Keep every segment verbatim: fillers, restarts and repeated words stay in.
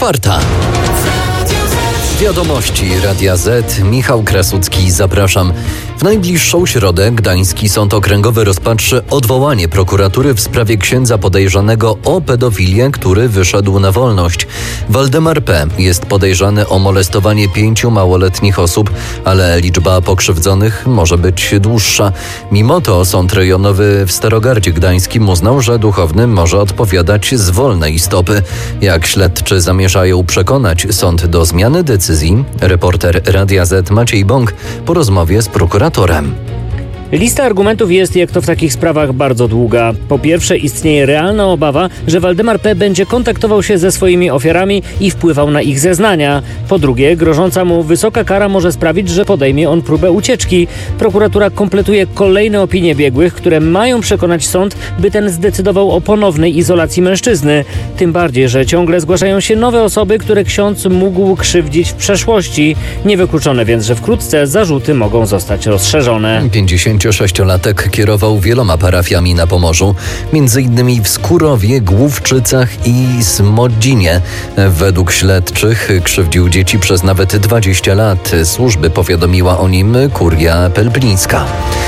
Czwarta. Wiadomości Radia Z. Michał Krasucki, zapraszam. W najbliższą środę Gdański Sąd Okręgowy rozpatrzy odwołanie prokuratury w sprawie księdza podejrzanego o pedofilię, który wyszedł na wolność. Waldemar P. jest podejrzany o molestowanie pięciu małoletnich osób, ale liczba pokrzywdzonych może być dłuższa. Mimo to Sąd Rejonowy w Starogardzie Gdańskim uznał, że duchowny może odpowiadać z wolnej stopy. Jak śledczy zamierzają przekonać sąd do zmiany decyzji? Reporter Radia Z Maciej Bąk po rozmowie z prokuratorem. Lista argumentów jest, jak to w takich sprawach, bardzo długa. Po pierwsze, istnieje realna obawa, że Waldemar P. będzie kontaktował się ze swoimi ofiarami i wpływał na ich zeznania. Po drugie, grożąca mu wysoka kara może sprawić, że podejmie on próbę ucieczki. Prokuratura kompletuje kolejne opinie biegłych, które mają przekonać sąd, by ten zdecydował o ponownej izolacji mężczyzny. Tym bardziej, że ciągle zgłaszają się nowe osoby, które ksiądz mógł krzywdzić w przeszłości. Niewykluczone więc, że wkrótce zarzuty mogą zostać rozszerzone. pięćdziesięciosześciolatek kierował wieloma parafiami na Pomorzu, między innymi w Skurowie, Główczycach i Smodzinie. Według śledczych krzywdził dzieci przez nawet dwadzieścia lat. Służby powiadomiła o nim Kuria Pelplińska.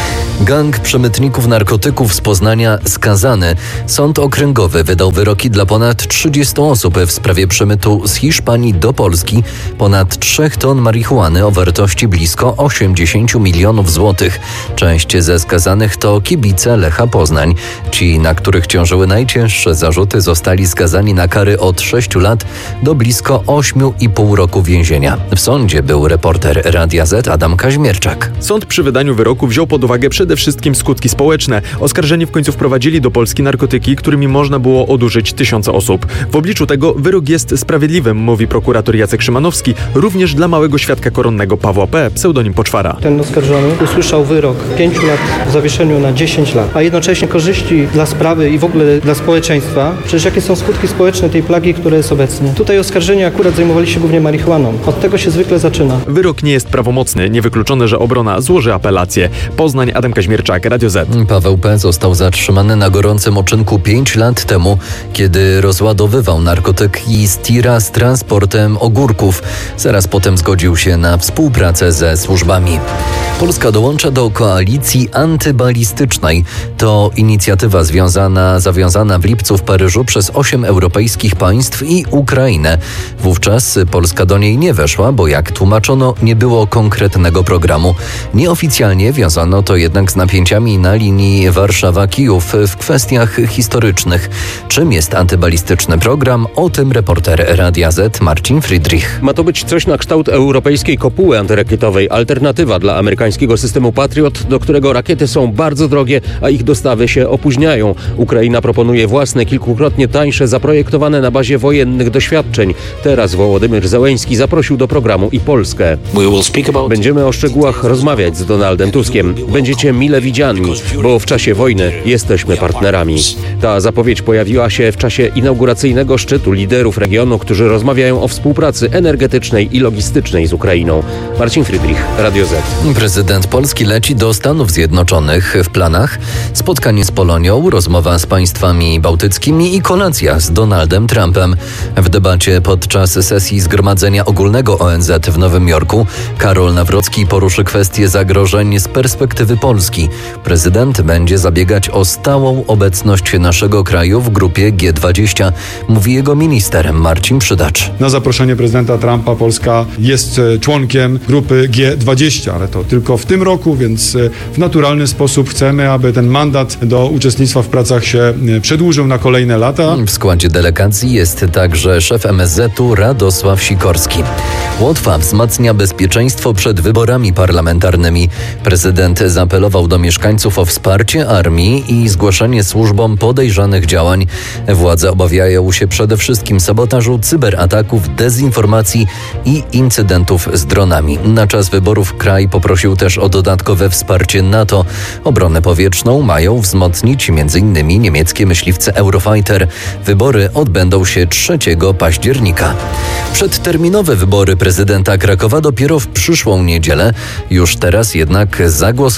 Gang przemytników narkotyków z Poznania skazany. Sąd Okręgowy wydał wyroki dla ponad trzydziestu osób w sprawie przemytu z Hiszpanii do Polski ponad trzech ton marihuany o wartości blisko osiemdziesięciu milionów złotych. Część ze skazanych to kibice Lecha Poznań. Ci, na których ciążyły najcięższe zarzuty, zostali skazani na kary od sześciu lat do blisko ośmiu i pół roku więzienia. W sądzie był reporter Radia Z Adam Kaźmierczak. Sąd przy wydaniu wyroku wziął pod uwagę przede wszystkim skutki społeczne. Oskarżeni w końcu wprowadzili do Polski narkotyki, którymi można było odurzyć tysiące osób. W obliczu tego wyrok jest sprawiedliwy, mówi prokurator Jacek Szymanowski, również dla małego świadka koronnego Pawła P., pseudonim Poczwara. Ten oskarżony usłyszał wyrok pięciu lat w zawieszeniu na dziesięć lat, a jednocześnie korzyści dla sprawy i w ogóle dla społeczeństwa. Przecież jakie są skutki społeczne tej plagi, która jest obecnie? Tutaj oskarżeni akurat zajmowali się głównie marihuaną. Od tego się zwykle zaczyna. Wyrok nie jest prawomocny. Niewykluczone, że obrona złoży apelację. Poznań, Adam Kaźmierczak, Radio Z. Paweł P. został zatrzymany na gorącym uczynku pięć lat temu, kiedy rozładowywał narkotyki z tira z transportem ogórków. Zaraz potem zgodził się na współpracę ze służbami. Polska dołącza do koalicji antybalistycznej. To inicjatywa związana, zawiązana w lipcu w Paryżu przez osiem europejskich państw i Ukrainę. Wówczas Polska do niej nie weszła, bo jak tłumaczono, nie było konkretnego programu. Nieoficjalnie wiązano to jednak z napięciami na linii Warszawa-Kijów w kwestiach historycznych. Czym jest antybalistyczny program? O tym reporter Radia Z Marcin Friedrich. Ma to być coś na kształt europejskiej kopuły antyrakietowej, alternatywa dla amerykańskiego systemu Patriot, do którego rakiety są bardzo drogie, a ich dostawy się opóźniają. Ukraina proponuje własne, kilkukrotnie tańsze, zaprojektowane na bazie wojennych doświadczeń. Teraz Wołodymyr Zełenski zaprosił do programu i Polskę. Będziemy o szczegółach rozmawiać z Donaldem Tuskiem. Będziecie mile widziani, bo w czasie wojny jesteśmy partnerami. Ta zapowiedź pojawiła się w czasie inauguracyjnego szczytu liderów regionu, którzy rozmawiają o współpracy energetycznej i logistycznej z Ukrainą. Marcin Friedrich, Radio Z. Prezydent Polski leci do Stanów Zjednoczonych. W planach spotkanie z Polonią, rozmowa z państwami bałtyckimi i kolacja z Donaldem Trumpem. W debacie podczas sesji Zgromadzenia Ogólnego O N Z w Nowym Jorku Karol Nawrocki poruszy kwestię zagrożeń z perspektywy Polski. Prezydent będzie zabiegać o stałą obecność naszego kraju w grupie G dwadzieścia, mówi jego minister Marcin Przydacz. Na zaproszenie prezydenta Trumpa Polska jest członkiem grupy G dwadzieścia, ale to tylko w tym roku, więc w naturalny sposób chcemy, aby ten mandat do uczestnictwa w pracach się przedłużył na kolejne lata. W składzie delegacji jest także szef M S Z-u Radosław Sikorski. Łotwa wzmacnia bezpieczeństwo przed wyborami parlamentarnymi. Prezydent zaapelował do mieszkańców o wsparcie armii i zgłaszanie służbom podejrzanych działań. Władze obawiają się przede wszystkim sabotażu, cyberataków, dezinformacji i incydentów z dronami. Na czas wyborów kraj poprosił też o dodatkowe wsparcie NATO. Obronę powietrzną mają wzmocnić m.in. niemieckie myśliwce Eurofighter. Wybory odbędą się trzeciego października. Przedterminowe wybory prezydenta Krakowa dopiero w przyszłą niedzielę. Już teraz jednak zagłosowali mu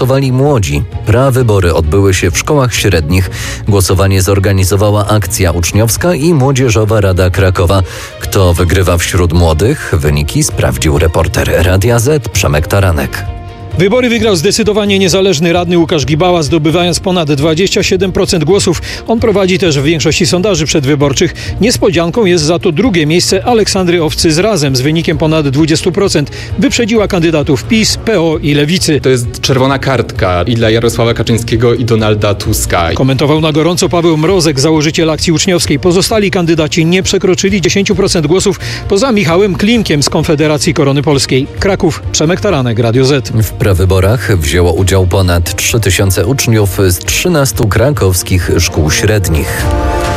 młodzi. Prawybory odbyły się w szkołach średnich. Głosowanie zorganizowała Akcja Uczniowska i Młodzieżowa Rada Krakowa. Kto wygrywa wśród młodych? Wyniki sprawdził reporter Radia Z Przemek Taranek. Wybory wygrał zdecydowanie niezależny radny Łukasz Gibała, zdobywając ponad dwadzieścia siedem procent głosów. On prowadzi też w większości sondaży przedwyborczych. Niespodzianką jest za to drugie miejsce Aleksandry Owcy z Razem z wynikiem ponad dwadzieścia procent. Wyprzedziła kandydatów PiS, P O i Lewicy. To jest czerwona kartka i dla Jarosława Kaczyńskiego i Donalda Tuska. Komentował na gorąco Paweł Mrozek, założyciel Akcji Uczniowskiej. Pozostali kandydaci nie przekroczyli dziesięć procent głosów, poza Michałem Klimkiem z Konfederacji Korony Polskiej. Kraków, Przemek Taranek, Radio Z. W prawyborach wzięło udział ponad trzy tysiące uczniów z trzynastu krakowskich szkół średnich.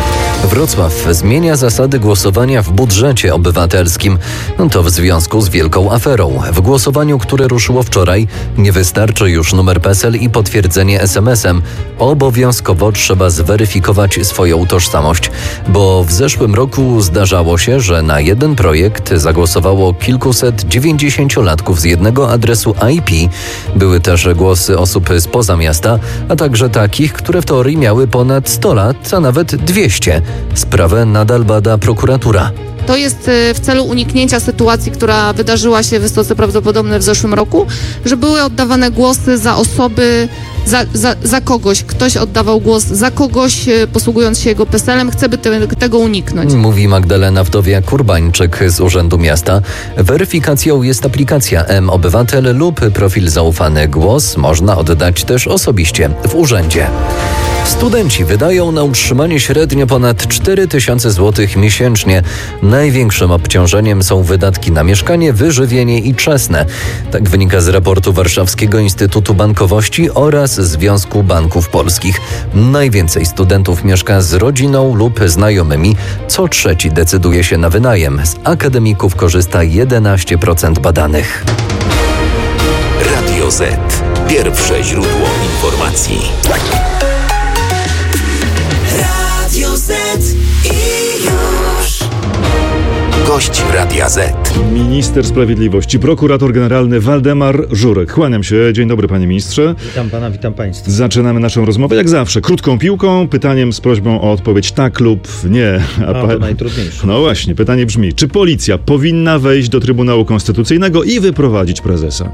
Wrocław zmienia zasady głosowania w budżecie obywatelskim. To w związku z wielką aferą. W głosowaniu, które ruszyło wczoraj, nie wystarczy już numer P E S E L i potwierdzenie es em esem. Obowiązkowo trzeba zweryfikować swoją tożsamość, bo w zeszłym roku zdarzało się, że na jeden projekt zagłosowało kilkuset dziewięćdziesięciolatków z jednego adresu I P. Były też głosy osób spoza miasta, a także takich, które w teorii miały ponad sto lat, a nawet dwieście. Sprawę nadal bada prokuratura. To jest w celu uniknięcia sytuacji, która wydarzyła się wysoce prawdopodobnie w zeszłym roku, że były oddawane głosy za osoby, za, za, za kogoś. Ktoś oddawał głos za kogoś, posługując się jego P E S E L-em. Chce by te, tego uniknąć. Mówi Magdalena Wdowiak-Kurbańczyk z Urzędu Miasta. Weryfikacją jest aplikacja M-Obywatel lub profil zaufany. Głos można oddać też osobiście w urzędzie. Studenci wydają na utrzymanie średnio ponad cztery tysiące złotych miesięcznie. Największym obciążeniem są wydatki na mieszkanie, wyżywienie i czesne. Tak wynika z raportu Warszawskiego Instytutu Bankowości oraz Związku Banków Polskich. Najwięcej studentów mieszka z rodziną lub znajomymi. Co trzeci decyduje się na wynajem. Z akademików korzysta jedenaście procent badanych. Radio Z. Pierwsze źródło informacji. Radio Z i już. Gość Radia Z. Minister Sprawiedliwości, prokurator generalny Waldemar Żurek. Kłaniam się. Dzień dobry, panie ministrze. Witam pana, witam państwa. Zaczynamy naszą rozmowę jak zawsze. Krótką piłką, pytaniem z prośbą o odpowiedź tak lub nie. A no, pa... to najtrudniejsze. No właśnie, pytanie brzmi, czy policja powinna wejść do Trybunału Konstytucyjnego i wyprowadzić prezesa?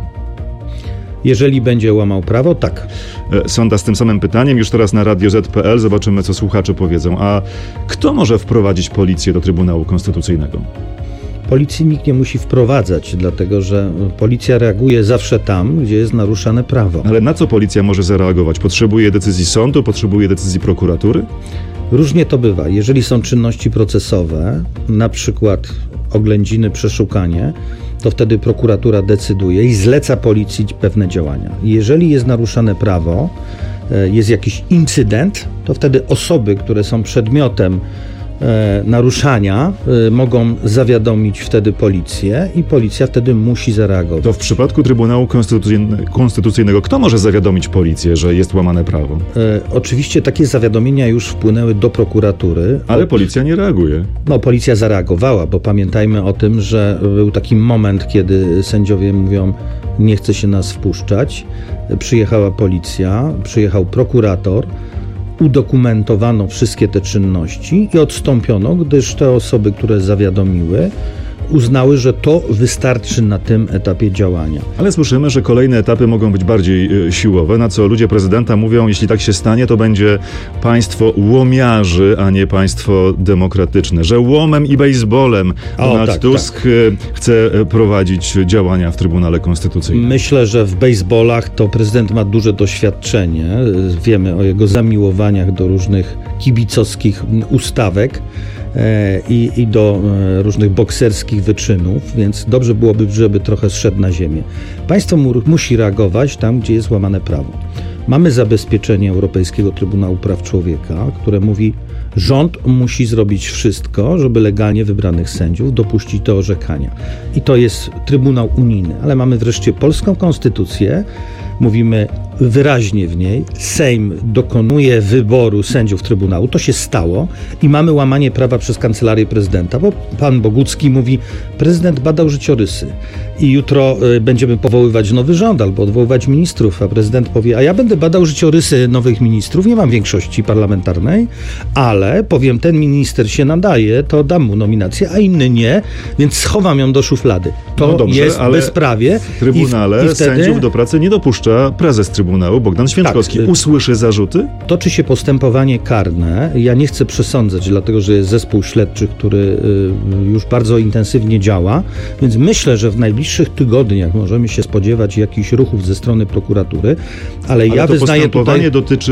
Jeżeli będzie łamał prawo, tak. Sonda z tym samym pytaniem, już teraz na radio zet kropka pe el. Zobaczymy, co słuchacze powiedzą. A kto może wprowadzić policję do Trybunału Konstytucyjnego? Policji nikt nie musi wprowadzać, dlatego że policja reaguje zawsze tam, gdzie jest naruszane prawo. Ale na co policja może zareagować? Potrzebuje decyzji sądu, potrzebuje decyzji prokuratury? Różnie to bywa. Jeżeli są czynności procesowe, na przykład oględziny, przeszukanie, to wtedy prokuratura decyduje i zleca policji pewne działania. Jeżeli jest naruszane prawo, jest jakiś incydent, to wtedy osoby, które są przedmiotem e, naruszania, e, mogą zawiadomić wtedy policję i policja wtedy musi zareagować. To w przypadku Trybunału Konstytucyjne, Konstytucyjnego kto może zawiadomić policję, że jest łamane prawo? E, oczywiście takie zawiadomienia już wpłynęły do prokuratury. Ale policja nie reaguje. No, policja zareagowała, bo pamiętajmy o tym, że był taki moment, kiedy sędziowie mówią, nie chce się nas wpuszczać. Przyjechała policja, przyjechał prokurator, udokumentowano wszystkie te czynności i odstąpiono, gdyż te osoby, które zawiadomiły, uznały, że to wystarczy na tym etapie działania. Ale słyszymy, że kolejne etapy mogą być bardziej y, siłowe, na co ludzie prezydenta mówią, jeśli tak się stanie, to będzie państwo łomiarzy, a nie państwo demokratyczne. Że łomem i bejsbolem Donald tak, Tusk tak. chce prowadzić działania w Trybunale Konstytucyjnym. Myślę, że w bejsbolach to prezydent ma duże doświadczenie. Wiemy o jego zamiłowaniach do różnych kibicowskich ustawek i, i do różnych bokserskich wyczynów, więc dobrze byłoby, żeby trochę zszedł na ziemię. Państwo mu, musi reagować tam, gdzie jest łamane prawo. Mamy zabezpieczenie Europejskiego Trybunału Praw Człowieka, które mówi, rząd musi zrobić wszystko, żeby legalnie wybranych sędziów dopuścić do orzekania. I to jest Trybunał Unijny. Ale mamy wreszcie polską konstytucję. Mówimy wyraźnie w niej, Sejm dokonuje wyboru sędziów Trybunału, to się stało i mamy łamanie prawa przez Kancelarię Prezydenta, bo pan Bogucki mówi, prezydent badał życiorysy i jutro y, będziemy powoływać nowy rząd albo odwoływać ministrów, a prezydent powie, a ja będę badał życiorysy nowych ministrów, nie mam większości parlamentarnej, ale powiem, ten minister się nadaje, to dam mu nominację, a inny nie, więc schowam ją do szuflady. To no dobrze, jest ale bezprawie. W Trybunale I w, i wtedy... sędziów do pracy nie dopuszcza prezes Trybunału Bogdan Święczkowski. Tak, usłyszy zarzuty? Toczy się postępowanie karne. Ja nie chcę przesądzać, dlatego że jest zespół śledczy, który y, już bardzo intensywnie działa, więc myślę, że w najbliższych tygodniach możemy się spodziewać jakichś ruchów ze strony prokuratury, ale, ale ja to wyznaję postępowanie tutaj... dotyczy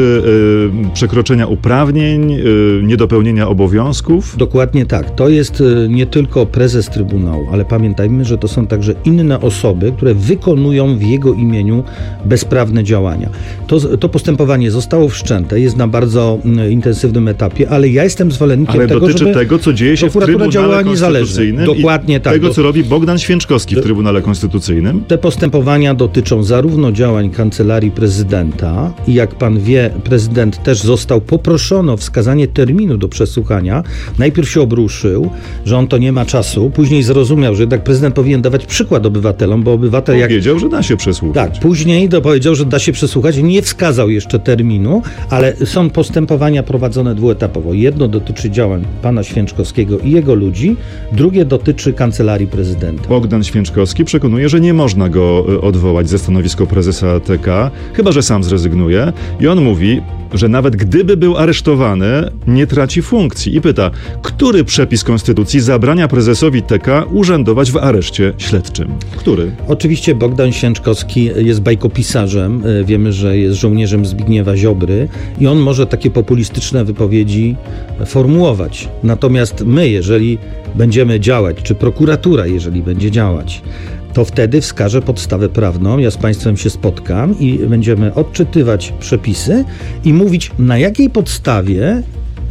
y, przekroczenia uprawnień, y, niedopełnienia obowiązków? Dokładnie tak. To jest y, nie tylko prezes Trybunału, ale pamiętajmy, że to są także inne osoby, które wykonują w jego imieniu bezprawne działania. To, to postępowanie zostało wszczęte, jest na bardzo y, intensywnym etapie, ale ja jestem zwolennikiem ale tego, dotyczy żeby tego, co dzieje się w Trybunale Konstytucyjnym Dokładnie tak. tego, co robi Bogdan Święczkowski w Trybunale Konstytucyjnym. Te postępowania dotyczą zarówno działań Kancelarii Prezydenta i jak pan wie, prezydent też został poproszony o wskazanie terminu do przesłuchania. Najpierw się obruszył, że on to nie ma czasu, później zrozumiał, że jednak prezydent powinien dawać przykład obywatelom, bo obywatel jak... Powiedział, że da się przesłuchać. Tak, później to powiedział, że da się przesłuchać, nie wskazał jeszcze terminu, ale są postępowania prowadzone dwuetapowo. Jedno dotyczy działań pana Święczkowskiego i jego ludzi, drugie dotyczy Kancelarii Prezydenta. Bogdan Święczkowski przekonuje, że nie można go odwołać ze stanowiska prezesa T K, chyba że sam zrezygnuje. I on mówi, że nawet gdyby był aresztowany, nie traci funkcji. I pyta, który przepis Konstytucji zabrania prezesowi T K urzędować w areszcie śledczym? Który? Oczywiście Bogdan Święczkowski jest bajkopisarzem. Wiemy, że jest żołnierzem Zbigniewa Ziobry i on może takie populistyczne wypowiedzi formułować. Natomiast my, jeżeli będziemy działać, czy prokuratura, jeżeli będzie działać, to wtedy wskaże podstawę prawną, ja z państwem się spotkam i będziemy odczytywać przepisy i mówić, na jakiej podstawie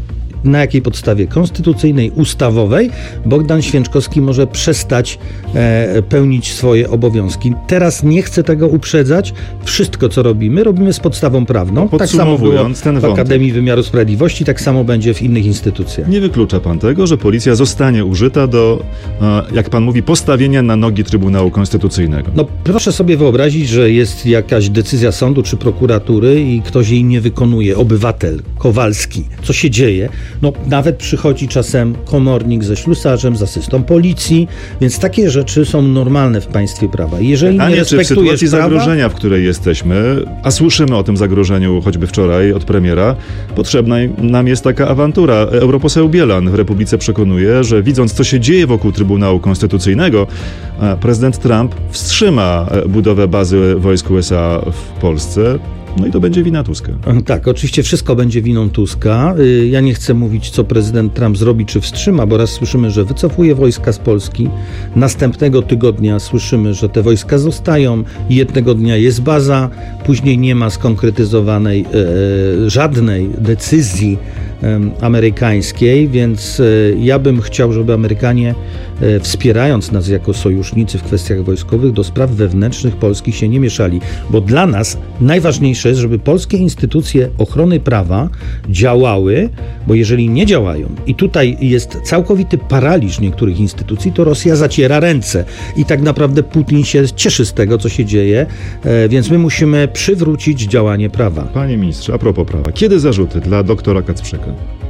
na jakiej podstawie konstytucyjnej, ustawowej Bogdan Święczkowski może przestać e, pełnić swoje obowiązki. Teraz nie chcę tego uprzedzać. Wszystko, co robimy, robimy z podstawą prawną. Tak samo było w Akademii Wymiaru Sprawiedliwości, tak samo będzie w innych instytucjach. Nie wyklucza pan tego, że policja zostanie użyta do, e, jak pan mówi, postawienia na nogi Trybunału Konstytucyjnego? No proszę sobie wyobrazić, że jest jakaś decyzja sądu czy prokuratury i ktoś jej nie wykonuje. Obywatel, Kowalski. Co się dzieje? No nawet przychodzi czasem komornik ze ślusarzem, z asystą policji, więc takie rzeczy są normalne w państwie prawa. Jeżeli Pytanie, nie respektujesz czy w sytuacji prawa, zagrożenia, w której jesteśmy, a słyszymy o tym zagrożeniu choćby wczoraj od premiera, potrzebna nam jest taka awantura. Europoseł Bielan w Republice przekonuje, że widząc, co się dzieje wokół Trybunału Konstytucyjnego, prezydent Trump wstrzyma budowę bazy wojsk U S A w Polsce. No i to będzie wina Tuska. Tak, oczywiście wszystko będzie winą Tuska. Ja nie chcę mówić, co prezydent Trump zrobi, czy wstrzyma, bo raz słyszymy, że wycofuje wojska z Polski. Następnego tygodnia słyszymy, że te wojska zostają. Jednego dnia jest baza, później nie ma skonkretyzowanej e, żadnej decyzji e, amerykańskiej, więc e, ja bym chciał, żeby Amerykanie e, wspierając nas jako sojusznicy w kwestiach wojskowych, do spraw wewnętrznych Polski się nie mieszali, bo dla nas najważniejsze jest, żeby polskie instytucje ochrony prawa działały, bo jeżeli nie działają i tutaj jest całkowity paraliż niektórych instytucji, to Rosja zaciera ręce i tak naprawdę Putin się cieszy z tego, co się dzieje, więc my musimy przywrócić działanie prawa. Panie ministrze, a propos prawa, kiedy zarzuty dla doktora Kacprzyka?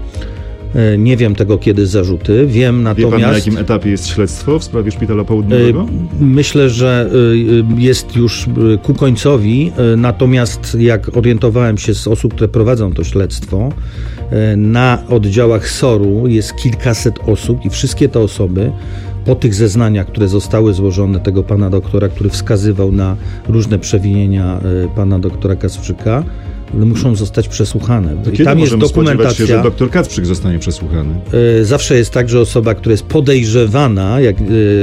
Nie wiem tego, kiedy zarzuty. Wiem natomiast... Wie pan, na jakim etapie jest śledztwo w sprawie Szpitala Południowego? Myślę, że jest już ku końcowi, natomiast jak orientowałem się z osób, które prowadzą to śledztwo, na oddziałach S O R-u jest kilkaset osób i wszystkie te osoby po tych zeznaniach, które zostały złożone tego pana doktora, który wskazywał na różne przewinienia pana doktora Kasprzyka, muszą zostać przesłuchane. To I kiedy tam jest możemy spodziewać dokumentacja. się, że doktor Kacprzyk zostanie przesłuchany? Zawsze jest tak, że osoba, która jest podejrzewana, jak,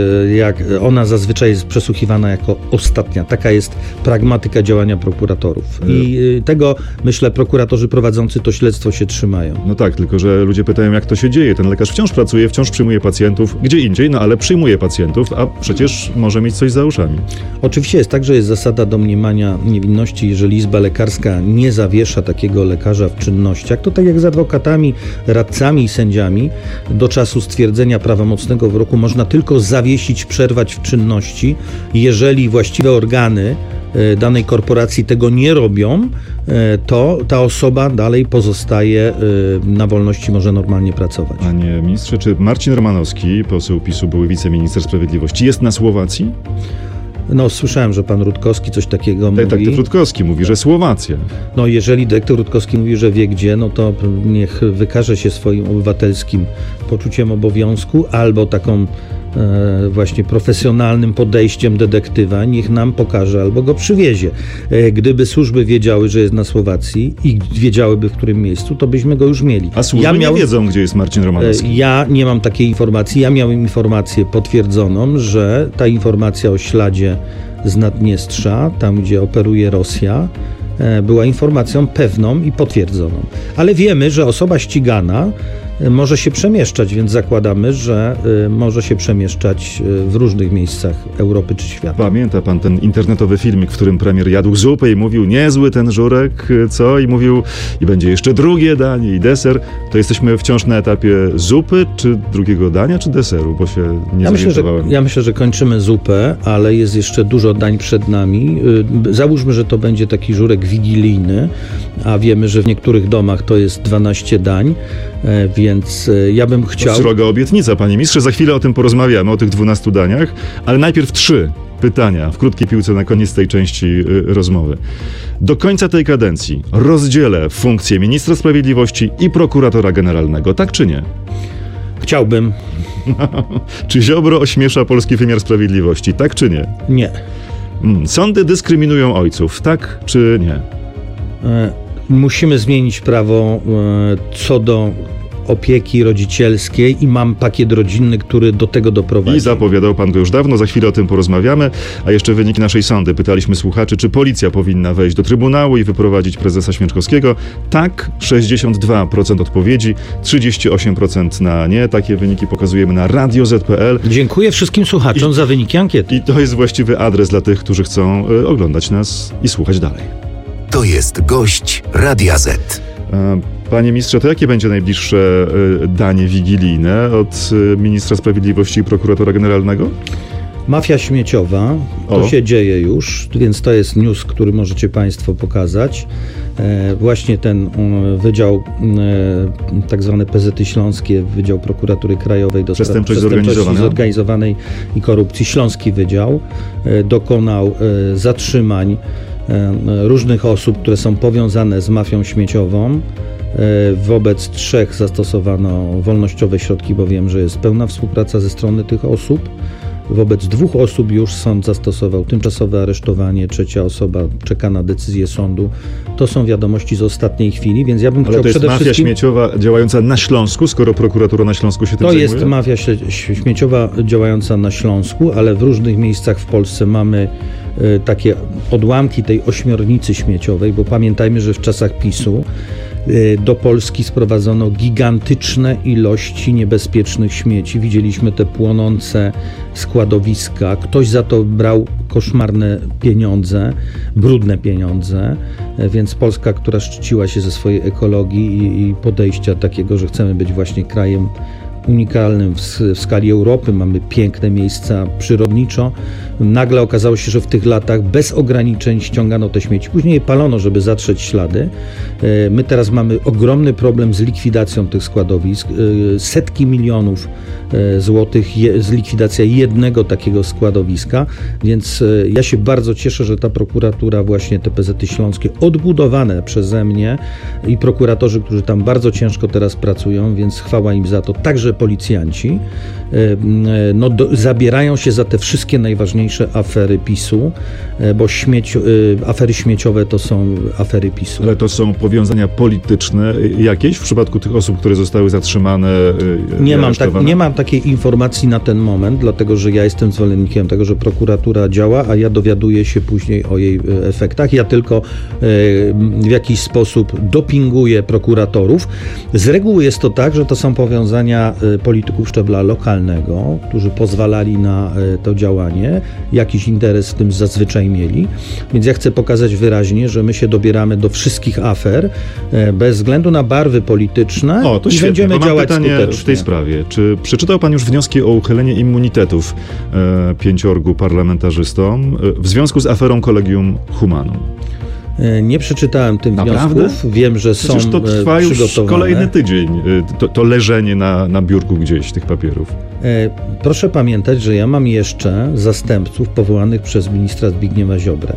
jak ona zazwyczaj jest przesłuchiwana jako ostatnia. Taka jest pragmatyka działania prokuratorów. I tego, myślę, prokuratorzy prowadzący to śledztwo się trzymają. No tak, tylko że ludzie pytają, jak to się dzieje. Ten lekarz wciąż pracuje, wciąż przyjmuje pacjentów, gdzie indziej, no ale przyjmuje pacjentów, a przecież może mieć coś za uszami. Oczywiście jest tak, że jest zasada domniemania niewinności. Jeżeli izba lekarska nie zawiesza takiego lekarza w czynnościach, to tak jak z adwokatami, radcami i sędziami, do czasu stwierdzenia prawomocnego wyroku można tylko zawiesić, przerwać w czynności, jeżeli właściwe organy danej korporacji tego nie robią, to ta osoba dalej pozostaje na wolności, może normalnie pracować. Panie ministrze, czy Marcin Romanowski, poseł PiSu, były wiceminister sprawiedliwości, jest na Słowacji? No, słyszałem, że pan Rutkowski coś takiego tak, mówi. Tak, tak, Rutkowski mówi, że Słowacja. No, jeżeli dyrektor Rutkowski mówi, że wie gdzie, no to niech wykaże się swoim obywatelskim poczuciem obowiązku albo taką e, właśnie profesjonalnym podejściem detektywa, niech nam pokaże albo go przywiezie. E, gdyby służby wiedziały, że jest na Słowacji i wiedziałyby, w którym miejscu, to byśmy go już mieli. A służby ja miał, nie wiedzą, gdzie jest Marcin Romanowski. E, ja nie mam takiej informacji. Ja miałem informację potwierdzoną, że ta informacja o śladzie z Naddniestrza, tam gdzie operuje Rosja, była informacją pewną i potwierdzoną. Ale wiemy, że osoba ścigana może się przemieszczać, więc zakładamy, że może się przemieszczać w różnych miejscach Europy czy świata. Pamięta pan ten internetowy filmik, w którym premier jadł zupę i mówił, niezły ten żurek, co? I mówił, i będzie jeszcze drugie danie i deser. To jesteśmy wciąż na etapie zupy, czy drugiego dania, czy deseru, bo się nie ja myślę, że, zorientowałem. ja myślę, że kończymy zupę, ale jest jeszcze dużo dań przed nami. Załóżmy, że to będzie taki żurek wigilijny, a wiemy, że w niektórych domach to jest dwanaście dań, więc ja bym chciał... To sroga obietnica, panie ministrze, za chwilę o tym porozmawiamy, o tych dwunastu daniach, ale najpierw trzy pytania w krótkiej piłce na koniec tej części y, rozmowy. Do końca tej kadencji rozdzielę funkcję ministra sprawiedliwości i prokuratora generalnego, tak czy nie? Chciałbym. Czy Ziobro ośmiesza polski wymiar sprawiedliwości, tak czy nie? Nie. Hmm. Sądy dyskryminują ojców, tak czy nie? E, musimy zmienić prawo e, co do opieki rodzicielskiej i mam pakiet rodzinny, który do tego doprowadzi. I zapowiadał pan go już dawno, za chwilę o tym porozmawiamy, a jeszcze wyniki naszej sądy. Pytaliśmy słuchaczy, czy policja powinna wejść do Trybunału i wyprowadzić prezesa Święczkowskiego. Tak, sześćdziesiąt dwa procent odpowiedzi, trzydzieści osiem procent na nie. Takie wyniki pokazujemy na radio zet kropka pe el. Dziękuję wszystkim słuchaczom I, za wyniki ankiety. I to jest właściwy adres dla tych, którzy chcą y, oglądać nas i słuchać dalej. To jest gość Radia Z. Panie ministrze, to jakie będzie najbliższe danie wigilijne od ministra sprawiedliwości i prokuratora generalnego? Mafia śmieciowa, to o. się dzieje już, więc to jest news, który możecie państwo pokazać. E, właśnie ten e, wydział, e, tak zwane P Z Y Śląskie, Wydział Prokuratury Krajowej do spraw przestępczości zorganizowanej i korupcji, Śląski Wydział, e, dokonał e, zatrzymań różnych osób, które są powiązane z mafią śmieciową. Wobec trzech zastosowano wolnościowe środki, bo wiem, że jest pełna współpraca ze strony tych osób. Wobec dwóch osób już sąd zastosował tymczasowe aresztowanie, trzecia osoba czeka na decyzję sądu. To są wiadomości z ostatniej chwili, więc ja bym Ale chciał to jest przede mafia wszystkim... śmieciowa działająca na Śląsku, skoro prokuratura na Śląsku się tym To zajmuje? jest mafia śmieciowa działająca na Śląsku, ale w różnych miejscach w Polsce mamy y, takie odłamki tej ośmiornicy śmieciowej, bo pamiętajmy, że w czasach PiSu do Polski sprowadzono gigantyczne ilości niebezpiecznych śmieci. Widzieliśmy te płonące składowiska. Ktoś za to brał koszmarne pieniądze, brudne pieniądze, więc Polska, która szczyciła się ze swojej ekologii i, i podejścia takiego, że chcemy być właśnie krajem unikalnym w, w skali Europy, mamy piękne miejsca przyrodniczo. Nagle okazało się, że w tych latach bez ograniczeń ściągano te śmieci. Później je palono, żeby zatrzeć ślady. My teraz mamy ogromny problem z likwidacją tych składowisk. Setki milionów złotych z likwidacja jednego takiego składowiska, więc ja się bardzo cieszę, że ta prokuratura, właśnie te P Z Y Śląskie, odbudowane przeze mnie i prokuratorzy, którzy tam bardzo ciężko teraz pracują, więc chwała im za to, także policjanci no, do, zabierają się za te wszystkie najważniejsze afery PiSu, bo śmieci, afery śmieciowe to są afery PiSu. Ale to są powiązania polityczne jakieś w przypadku tych osób, które zostały zatrzymane? Nie mam, tak, nie mam takiej informacji na ten moment, dlatego że ja jestem zwolennikiem tego, że prokuratura działa, a ja dowiaduję się później o jej efektach. Ja tylko w jakiś sposób dopinguję prokuratorów. Z reguły jest to tak, że to są powiązania polityków szczebla lokalnego, którzy pozwalali na to działanie. Jakiś interes w tym zazwyczaj mieli. Więc ja chcę pokazać wyraźnie, że my się dobieramy do wszystkich afer bez względu na barwy polityczne o, to i świetnie, będziemy bo mam działać pytanie skutecznie. w tej sprawie. Czy przeczytał pan już wnioski o uchylenie immunitetów e, pięciorgu parlamentarzystom e, w związku z aferą Collegium Humanum? Nie przeczytałem tych Naprawdę? wniosków. Wiem, że Przecież są to trwa już przygotowane. kolejny tydzień, to, to leżenie na, na biurku gdzieś tych papierów. Proszę pamiętać, że ja mam jeszcze zastępców powołanych przez ministra Zbigniewa Ziobrę.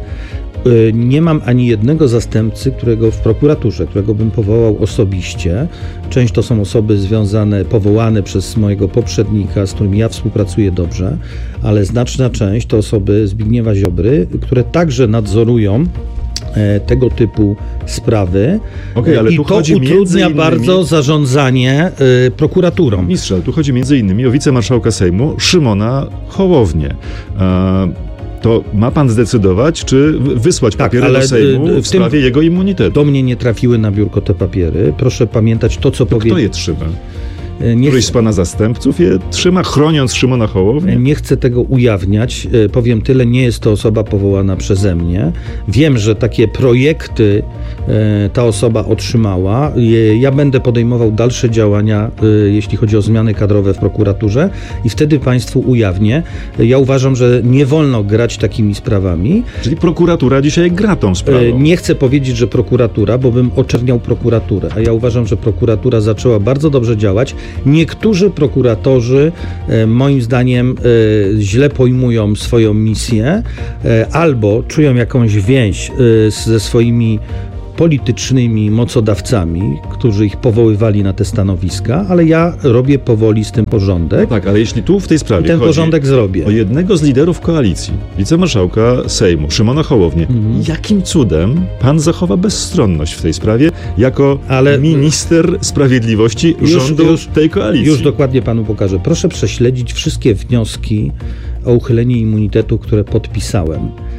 Nie mam ani jednego zastępcy, którego w prokuraturze, którego bym powołał osobiście. Część to są osoby związane, powołane przez mojego poprzednika, z którym ja współpracuję dobrze, ale znaczna część to osoby Zbigniewa Ziobry, które także nadzorują tego typu sprawy. Okay, ale i tu to chodzi utrudnia innymi... bardzo zarządzanie y, prokuraturą. Mistrze, tu chodzi między innymi o wicemarszałka Sejmu Szymona Hołownię. E, to ma pan zdecydować, czy wysłać tak, papiery ale do Sejmu w, w sprawie tym, jego immunitetu? Do mnie nie trafiły na biurko te papiery. Proszę pamiętać to, co to powie... kto je trzyma? Nie Któryś z pana zastępców je trzyma, chroniąc Szymona Hołownię? Nie chcę tego ujawniać. Powiem tyle, nie jest to osoba powołana przeze mnie. Wiem, że takie projekty ta osoba otrzymała. Ja będę podejmował dalsze działania, jeśli chodzi o zmiany kadrowe w prokuraturze i wtedy państwu ujawnię. Ja uważam, że nie wolno grać takimi sprawami. Czyli prokuratura dzisiaj gra tą sprawą? Nie chcę powiedzieć, że prokuratura, bo bym oczerniał prokuraturę, a ja uważam, że prokuratura zaczęła bardzo dobrze działać. Niektórzy prokuratorzy moim zdaniem źle pojmują swoją misję albo czują jakąś więź ze swoimi politycznymi mocodawcami, którzy ich powoływali na te stanowiska, ale ja robię powoli z tym porządek. No tak, ale jeśli tu w tej sprawie ten chodzi porządek zrobię. O jednego z liderów koalicji, wicemarszałka Sejmu, Szymona Hołownię, mhm. jakim cudem pan zachowa bezstronność w tej sprawie jako ale minister sprawiedliwości już, rządu już, tej koalicji? Już dokładnie panu pokażę. Proszę prześledzić wszystkie wnioski o uchylenie immunitetu, które podpisałem.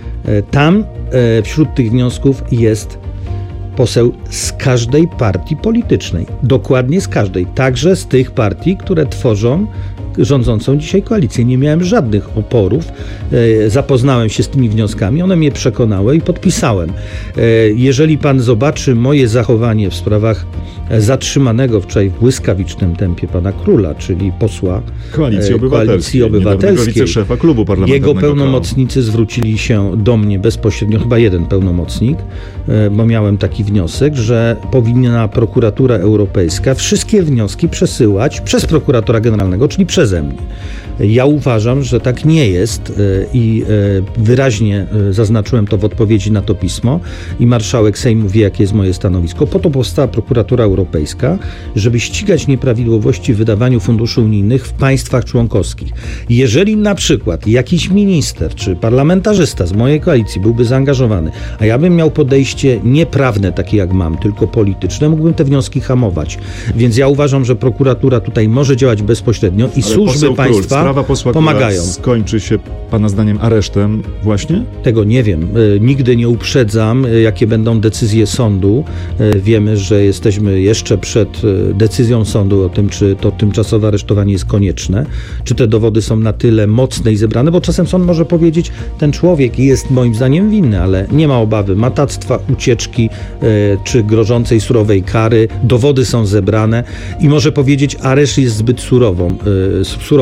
Tam wśród tych wniosków jest poseł z każdej partii politycznej. Dokładnie z każdej. Także z tych partii, które tworzą rządzącą dzisiaj koalicję. Nie miałem żadnych oporów. Zapoznałem się z tymi wnioskami, one mnie przekonały i podpisałem. Jeżeli pan zobaczy moje zachowanie w sprawach zatrzymanego wczoraj w błyskawicznym tempie pana Króla, czyli posła Koalicji Obywatelskiej, Koalicji Obywatelskiej. Wiceszefa klubu parlamentarnego. Jego pełnomocnicy zwrócili się do mnie bezpośrednio, chyba jeden pełnomocnik, bo miałem taki wniosek, że powinna prokuratura europejska wszystkie wnioski przesyłać przez prokuratora generalnego, czyli przeze mnie. Ja uważam, że tak nie jest i wyraźnie zaznaczyłem to w odpowiedzi na to pismo i marszałek Sejmu wie, jakie jest moje stanowisko. Po to powstała prokuratura europejska, żeby ścigać nieprawidłowości w wydawaniu funduszy unijnych w państwach członkowskich. Jeżeli na przykład jakiś minister czy parlamentarzysta z mojej koalicji byłby zaangażowany, a ja bym miał podejście nieprawne, takie jak mam, tylko polityczne, mógłbym te wnioski hamować. Więc ja uważam, że prokuratura tutaj może działać bezpośrednio i Ale służby państwa Sprawa posła pomagają. Skończy się pana zdaniem aresztem właśnie? Tego nie wiem. Nigdy nie uprzedzam, jakie będą decyzje sądu. Wiemy, że jesteśmy jeszcze przed decyzją sądu o tym, czy to tymczasowe aresztowanie jest konieczne, czy te dowody są na tyle mocne i zebrane, bo czasem sąd może powiedzieć, ten człowiek jest moim zdaniem winny, ale nie ma obawy matactwa, ucieczki czy grożącej surowej kary. Dowody są zebrane i może powiedzieć, areszt jest zbyt surową, surowym środkiem.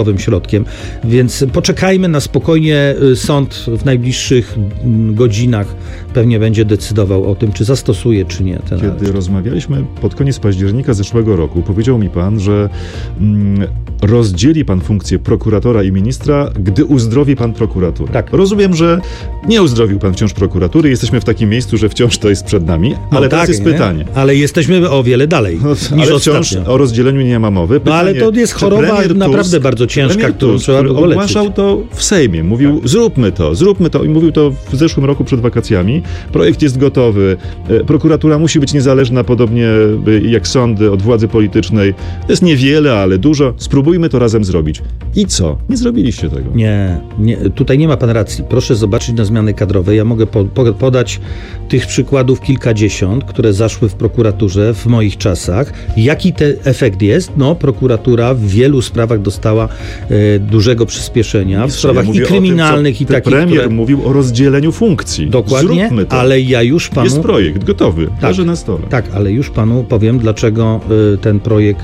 przypadkiem. Więc poczekajmy na spokojnie. Sąd w najbliższych godzinach pewnie będzie decydował o tym, czy zastosuje, czy nie. Ten Kiedy areszt. rozmawialiśmy pod koniec października zeszłego roku, powiedział mi pan, że mm, rozdzieli pan funkcję prokuratora i ministra, gdy uzdrowi pan prokuraturę. Tak. Rozumiem, że nie uzdrowił pan wciąż prokuratury. Jesteśmy w takim miejscu, że wciąż to jest przed nami, ale no teraz tak, jest nie? pytanie. Ale jesteśmy o wiele dalej no, niż ale ostatnio. Wciąż o rozdzieleniu nie ma mowy. Pytanie, no ale to jest choroba naprawdę Tusk, bardzo ciężka, którą Tusk, trzeba było leczyć. Ogłaszał to w Sejmie. Mówił, tak. zróbmy to, zróbmy to. I mówił to w zeszłym roku przed wakacjami. Projekt jest gotowy. Prokuratura musi być niezależna, podobnie jak sądy, od władzy politycznej. To jest niewiele, ale dużo. Spróbujmy to razem zrobić. I co? Nie zrobiliście tego. Nie, nie, tutaj nie ma pan racji. Proszę zobaczyć na zmiany kadrowe. Ja mogę po, po, podać tych przykładów kilkadziesiąt, które zaszły w prokuraturze w moich czasach. Jaki ten efekt jest? No, prokuratura w wielu sprawach dostała e, dużego przyspieszenia. W sprawach ja i kryminalnych, tym, i takich, premier które... mówił o rozdzieleniu funkcji. Dokładnie, Zróbmy to. Ale ja już panu... Jest projekt gotowy, tak, leży na stole. Tak, ale już panu powiem, dlaczego y, ten projekt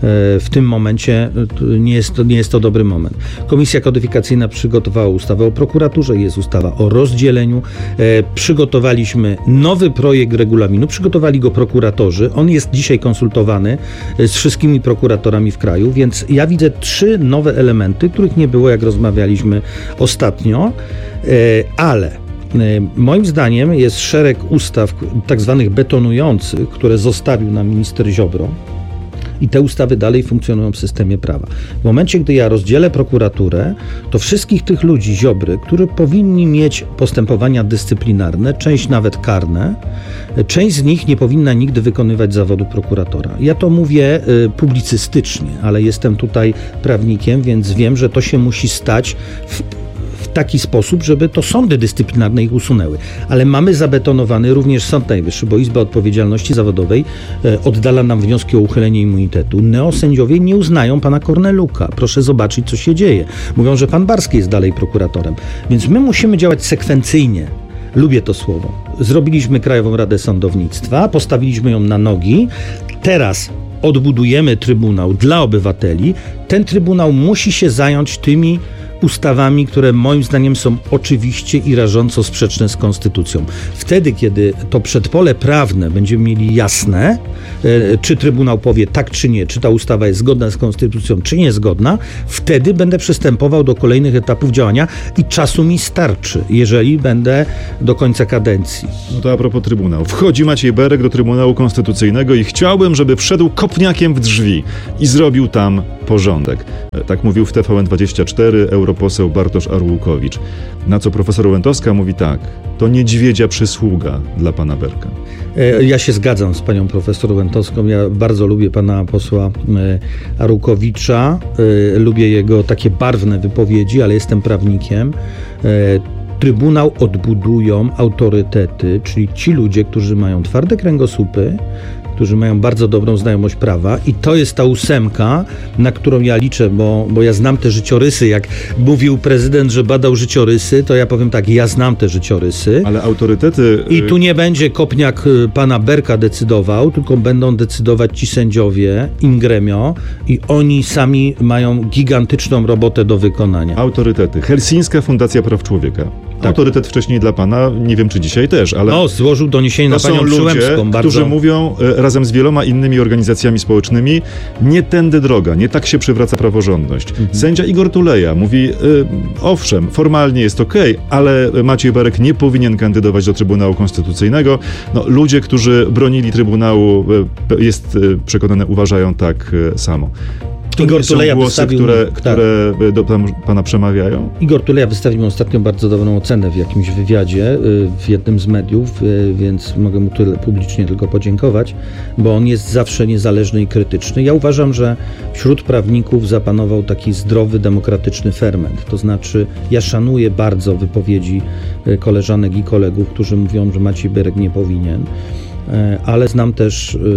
w tym momencie nie jest, to, nie jest to dobry moment. Komisja Kodyfikacyjna przygotowała ustawę o prokuraturze, jest ustawa o rozdzieleniu. E, przygotowaliśmy nowy projekt regulaminu, przygotowali go prokuratorzy. On jest dzisiaj konsultowany z wszystkimi prokuratorami w kraju, więc ja widzę trzy nowe elementy, których nie było, jak rozmawialiśmy ostatnio, e, ale moim zdaniem jest szereg ustaw tak zwanych betonujących, które zostawił nam minister Ziobro. I te ustawy dalej funkcjonują w systemie prawa. W momencie, gdy ja rozdzielę prokuraturę, to wszystkich tych ludzi Ziobry, którzy powinni mieć postępowania dyscyplinarne, część nawet karne, część z nich nie powinna nigdy wykonywać zawodu prokuratora. Ja to mówię y, publicystycznie, ale jestem tutaj prawnikiem, więc wiem, że to się musi stać w w taki sposób, żeby to sądy dyscyplinarne ich usunęły. Ale mamy zabetonowany również Sąd Najwyższy, bo Izba Odpowiedzialności Zawodowej e, oddala nam wnioski o uchylenie immunitetu. Neosędziowie nie uznają pana Korneluka. Proszę zobaczyć, co się dzieje. Mówią, że pan Barski jest dalej prokuratorem. Więc my musimy działać sekwencyjnie. Lubię to słowo. Zrobiliśmy Krajową Radę Sądownictwa, postawiliśmy ją na nogi. Teraz odbudujemy Trybunał dla obywateli. Ten Trybunał musi się zająć tymi ustawami, które moim zdaniem są oczywiście i rażąco sprzeczne z konstytucją. Wtedy, kiedy to przedpole prawne będziemy mieli jasne, e, czy Trybunał powie tak czy nie, czy ta ustawa jest zgodna z konstytucją, czy niezgodna, wtedy będę przystępował do kolejnych etapów działania i czasu mi starczy, jeżeli będę do końca kadencji. No to a propos Trybunału. Wchodzi Maciej Berek do Trybunału Konstytucyjnego i chciałbym, żeby wszedł kopniakiem w drzwi i zrobił tam porządek. Tak mówił w T V N dwadzieścia cztery europoseł Bartosz Arłukowicz. Na co profesor Łętowska mówi tak: to niedźwiedzia przysługa dla pana Berka. Ja się zgadzam z panią profesor Łętowską. Ja bardzo lubię pana posła Arłukowicza. Lubię jego takie barwne wypowiedzi, ale jestem prawnikiem. Trybunał odbudują autorytety, czyli ci ludzie, którzy mają twarde kręgosłupy, którzy mają bardzo dobrą znajomość prawa i to jest ta ósemka, na którą ja liczę, bo, bo ja znam te życiorysy. Jak mówił prezydent, że badał życiorysy, to ja powiem tak, ja znam te życiorysy. Ale autorytety... I tu nie będzie kopniak pana Berka decydował, tylko będą decydować ci sędziowie in gremio i oni sami mają gigantyczną robotę do wykonania. Autorytety. Helsińska Fundacja Praw Człowieka. Tak. Autorytet wcześniej dla pana, nie wiem czy dzisiaj też, ale... No, złożył doniesienie na panią Przyłębską. Bardzo... którzy mówią razem z wieloma innymi organizacjami społecznymi, nie tędy droga, nie tak się przywraca praworządność. Mhm. Sędzia Igor Tuleja mówi, y, owszem, formalnie jest okej, okay, ale Maciej Berek nie powinien kandydować do Trybunału Konstytucyjnego. No, ludzie, którzy bronili Trybunału, y, jest y, przekonane, uważają tak y, samo. Igor Tuleja głosy, wystawił, które, tak. które do pana przemawiają? Igor Tuleja wystawił ostatnio bardzo dobrą ocenę w jakimś wywiadzie w jednym z mediów, więc mogę mu tyle publicznie tylko podziękować, bo on jest zawsze niezależny i krytyczny. Ja uważam, że wśród prawników zapanował taki zdrowy, demokratyczny ferment. To znaczy, ja szanuję bardzo wypowiedzi koleżanek i kolegów, którzy mówią, że Maciej Berek nie powinien. Ale znam też y,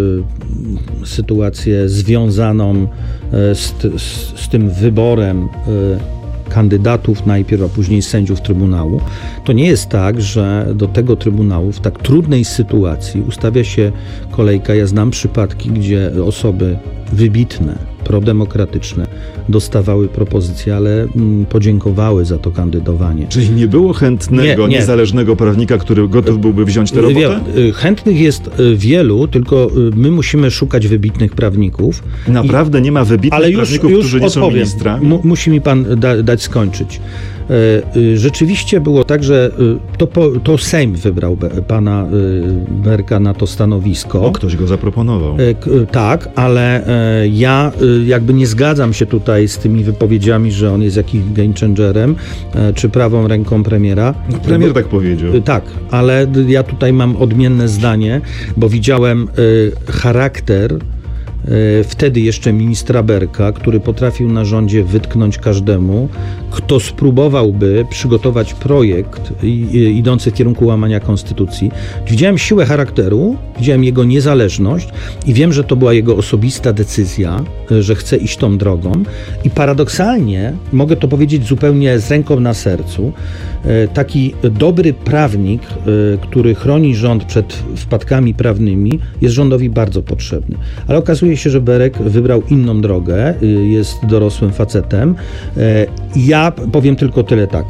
sytuację związaną y, z, z, z tym wyborem y, kandydatów najpierw, a później sędziów Trybunału. To nie jest tak, że do tego Trybunału w tak trudnej sytuacji ustawia się kolejka. Ja znam przypadki, gdzie osoby wybitne, prodemokratyczne, dostawały propozycje, ale mm, podziękowały za to kandydowanie. Czyli nie było chętnego, nie, nie. niezależnego prawnika, który gotów byłby wziąć tę robotę? Wie, chętnych jest wielu, tylko my musimy szukać wybitnych prawników. Naprawdę i, nie ma wybitnych ale już, prawników, już którzy nie są ministrami? M- musi mi pan da, dać skończyć. Rzeczywiście było tak, że to, to Sejm wybrał pana Berka na to stanowisko. O, ktoś go zaproponował. Tak, ale ja jakby nie zgadzam się tutaj z tymi wypowiedziami, że on jest jakimś game changerem, czy prawą ręką premiera. No, premier tak powiedział. Tak, ale ja tutaj mam odmienne zdanie, bo widziałem charakter wtedy jeszcze ministra Berka, który potrafił na rządzie wytknąć każdemu, kto spróbowałby przygotować projekt idący w kierunku łamania konstytucji. Widziałem siłę charakteru, widziałem jego niezależność i wiem, że to była jego osobista decyzja, że chce iść tą drogą i paradoksalnie, mogę to powiedzieć zupełnie z ręką na sercu, taki dobry prawnik, który chroni rząd przed wpadkami prawnymi, jest rządowi bardzo potrzebny. Ale okazuje się, że Berek wybrał inną drogę, jest dorosłym facetem. Ja powiem tylko tyle tak.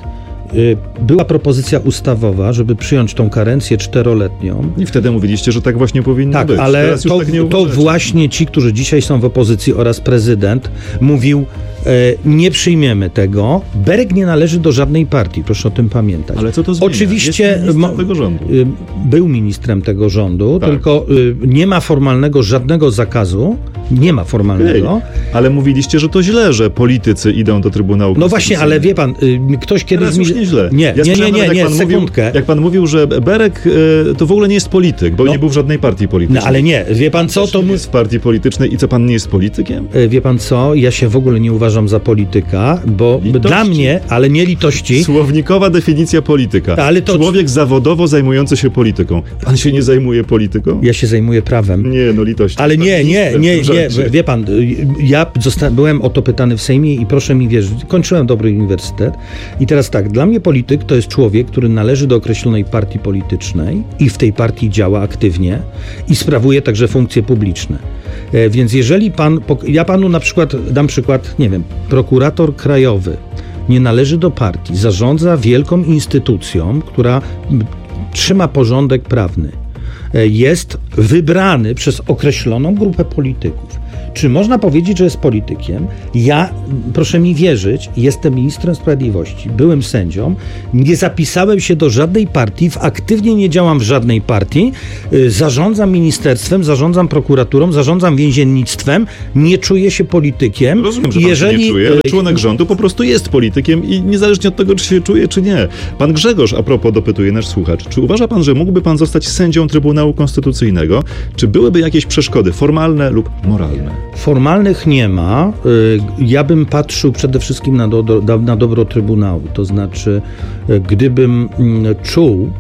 Była propozycja ustawowa, żeby przyjąć tą karencję czteroletnią. I wtedy mówiliście, że tak właśnie powinno tak, być. Ale Teraz to, już tak nie to właśnie ci, którzy dzisiaj są w opozycji oraz prezydent mówił, e, nie przyjmiemy tego. Berek nie należy do żadnej partii, proszę o tym pamiętać. Ale co to zmienia? Oczywiście jest ministrem tego rządu. Był ministrem tego rządu, tak. Tylko y, nie ma formalnego żadnego zakazu. Nie ma formalnego. Ej, ale mówiliście, że to źle, że politycy idą do Trybunału No właśnie, ale wie pan, y, ktoś kiedyś... Teraz już nie źle. Nie, ja nie, nie, nie, jak nie pan sekundkę. Mówił, jak pan mówił, że Berek y, to w ogóle nie jest polityk, bo no. nie był w żadnej partii politycznej. No ale nie, wie pan co, to... nie jest w partii politycznej i co, pan nie jest politykiem? Wie pan co, ja się w ogóle nie uważam za polityka, bo litości. Dla mnie, ale nie litości... Słownikowa definicja polityka. Ale to... Człowiek zawodowo zajmujący się polityką. Pan się nie zajmuje polityką? Ja się zajmuję prawem. Nie, no litości. Ale nie, nie, nie, nie, wie pan, ja zosta- byłem o to pytany w Sejmie i proszę mi wierzyć, kończyłem dobry uniwersytet i teraz tak, dla mnie polityk to jest człowiek, który należy do określonej partii politycznej i w tej partii działa aktywnie i sprawuje także funkcje publiczne. E, więc jeżeli pan, ja panu na przykład dam przykład, nie wiem, prokurator krajowy nie należy do partii, zarządza wielką instytucją, która trzyma porządek prawny. E, jest wybrany przez określoną grupę polityków. Czy można powiedzieć, że jest politykiem? Ja, proszę mi wierzyć, jestem ministrem sprawiedliwości, byłem sędzią, nie zapisałem się do żadnej partii, aktywnie nie działam w żadnej partii, zarządzam ministerstwem, zarządzam prokuraturą, zarządzam więziennictwem, nie czuję się politykiem. Rozumiem, że pan Jeżeli... się nie czuje, ale członek rządu po prostu jest politykiem i niezależnie od tego, czy się czuje, czy nie. Pan Grzegorz, a propos, dopytuje nasz słuchacz, czy uważa pan, że mógłby pan zostać sędzią Trybunału Konstytucyjnego? Czy byłyby jakieś przeszkody formalne lub moralne? Formalnych nie ma. Ja bym patrzył przede wszystkim na, do, do, na dobro Trybunału. To znaczy, gdybym czuł,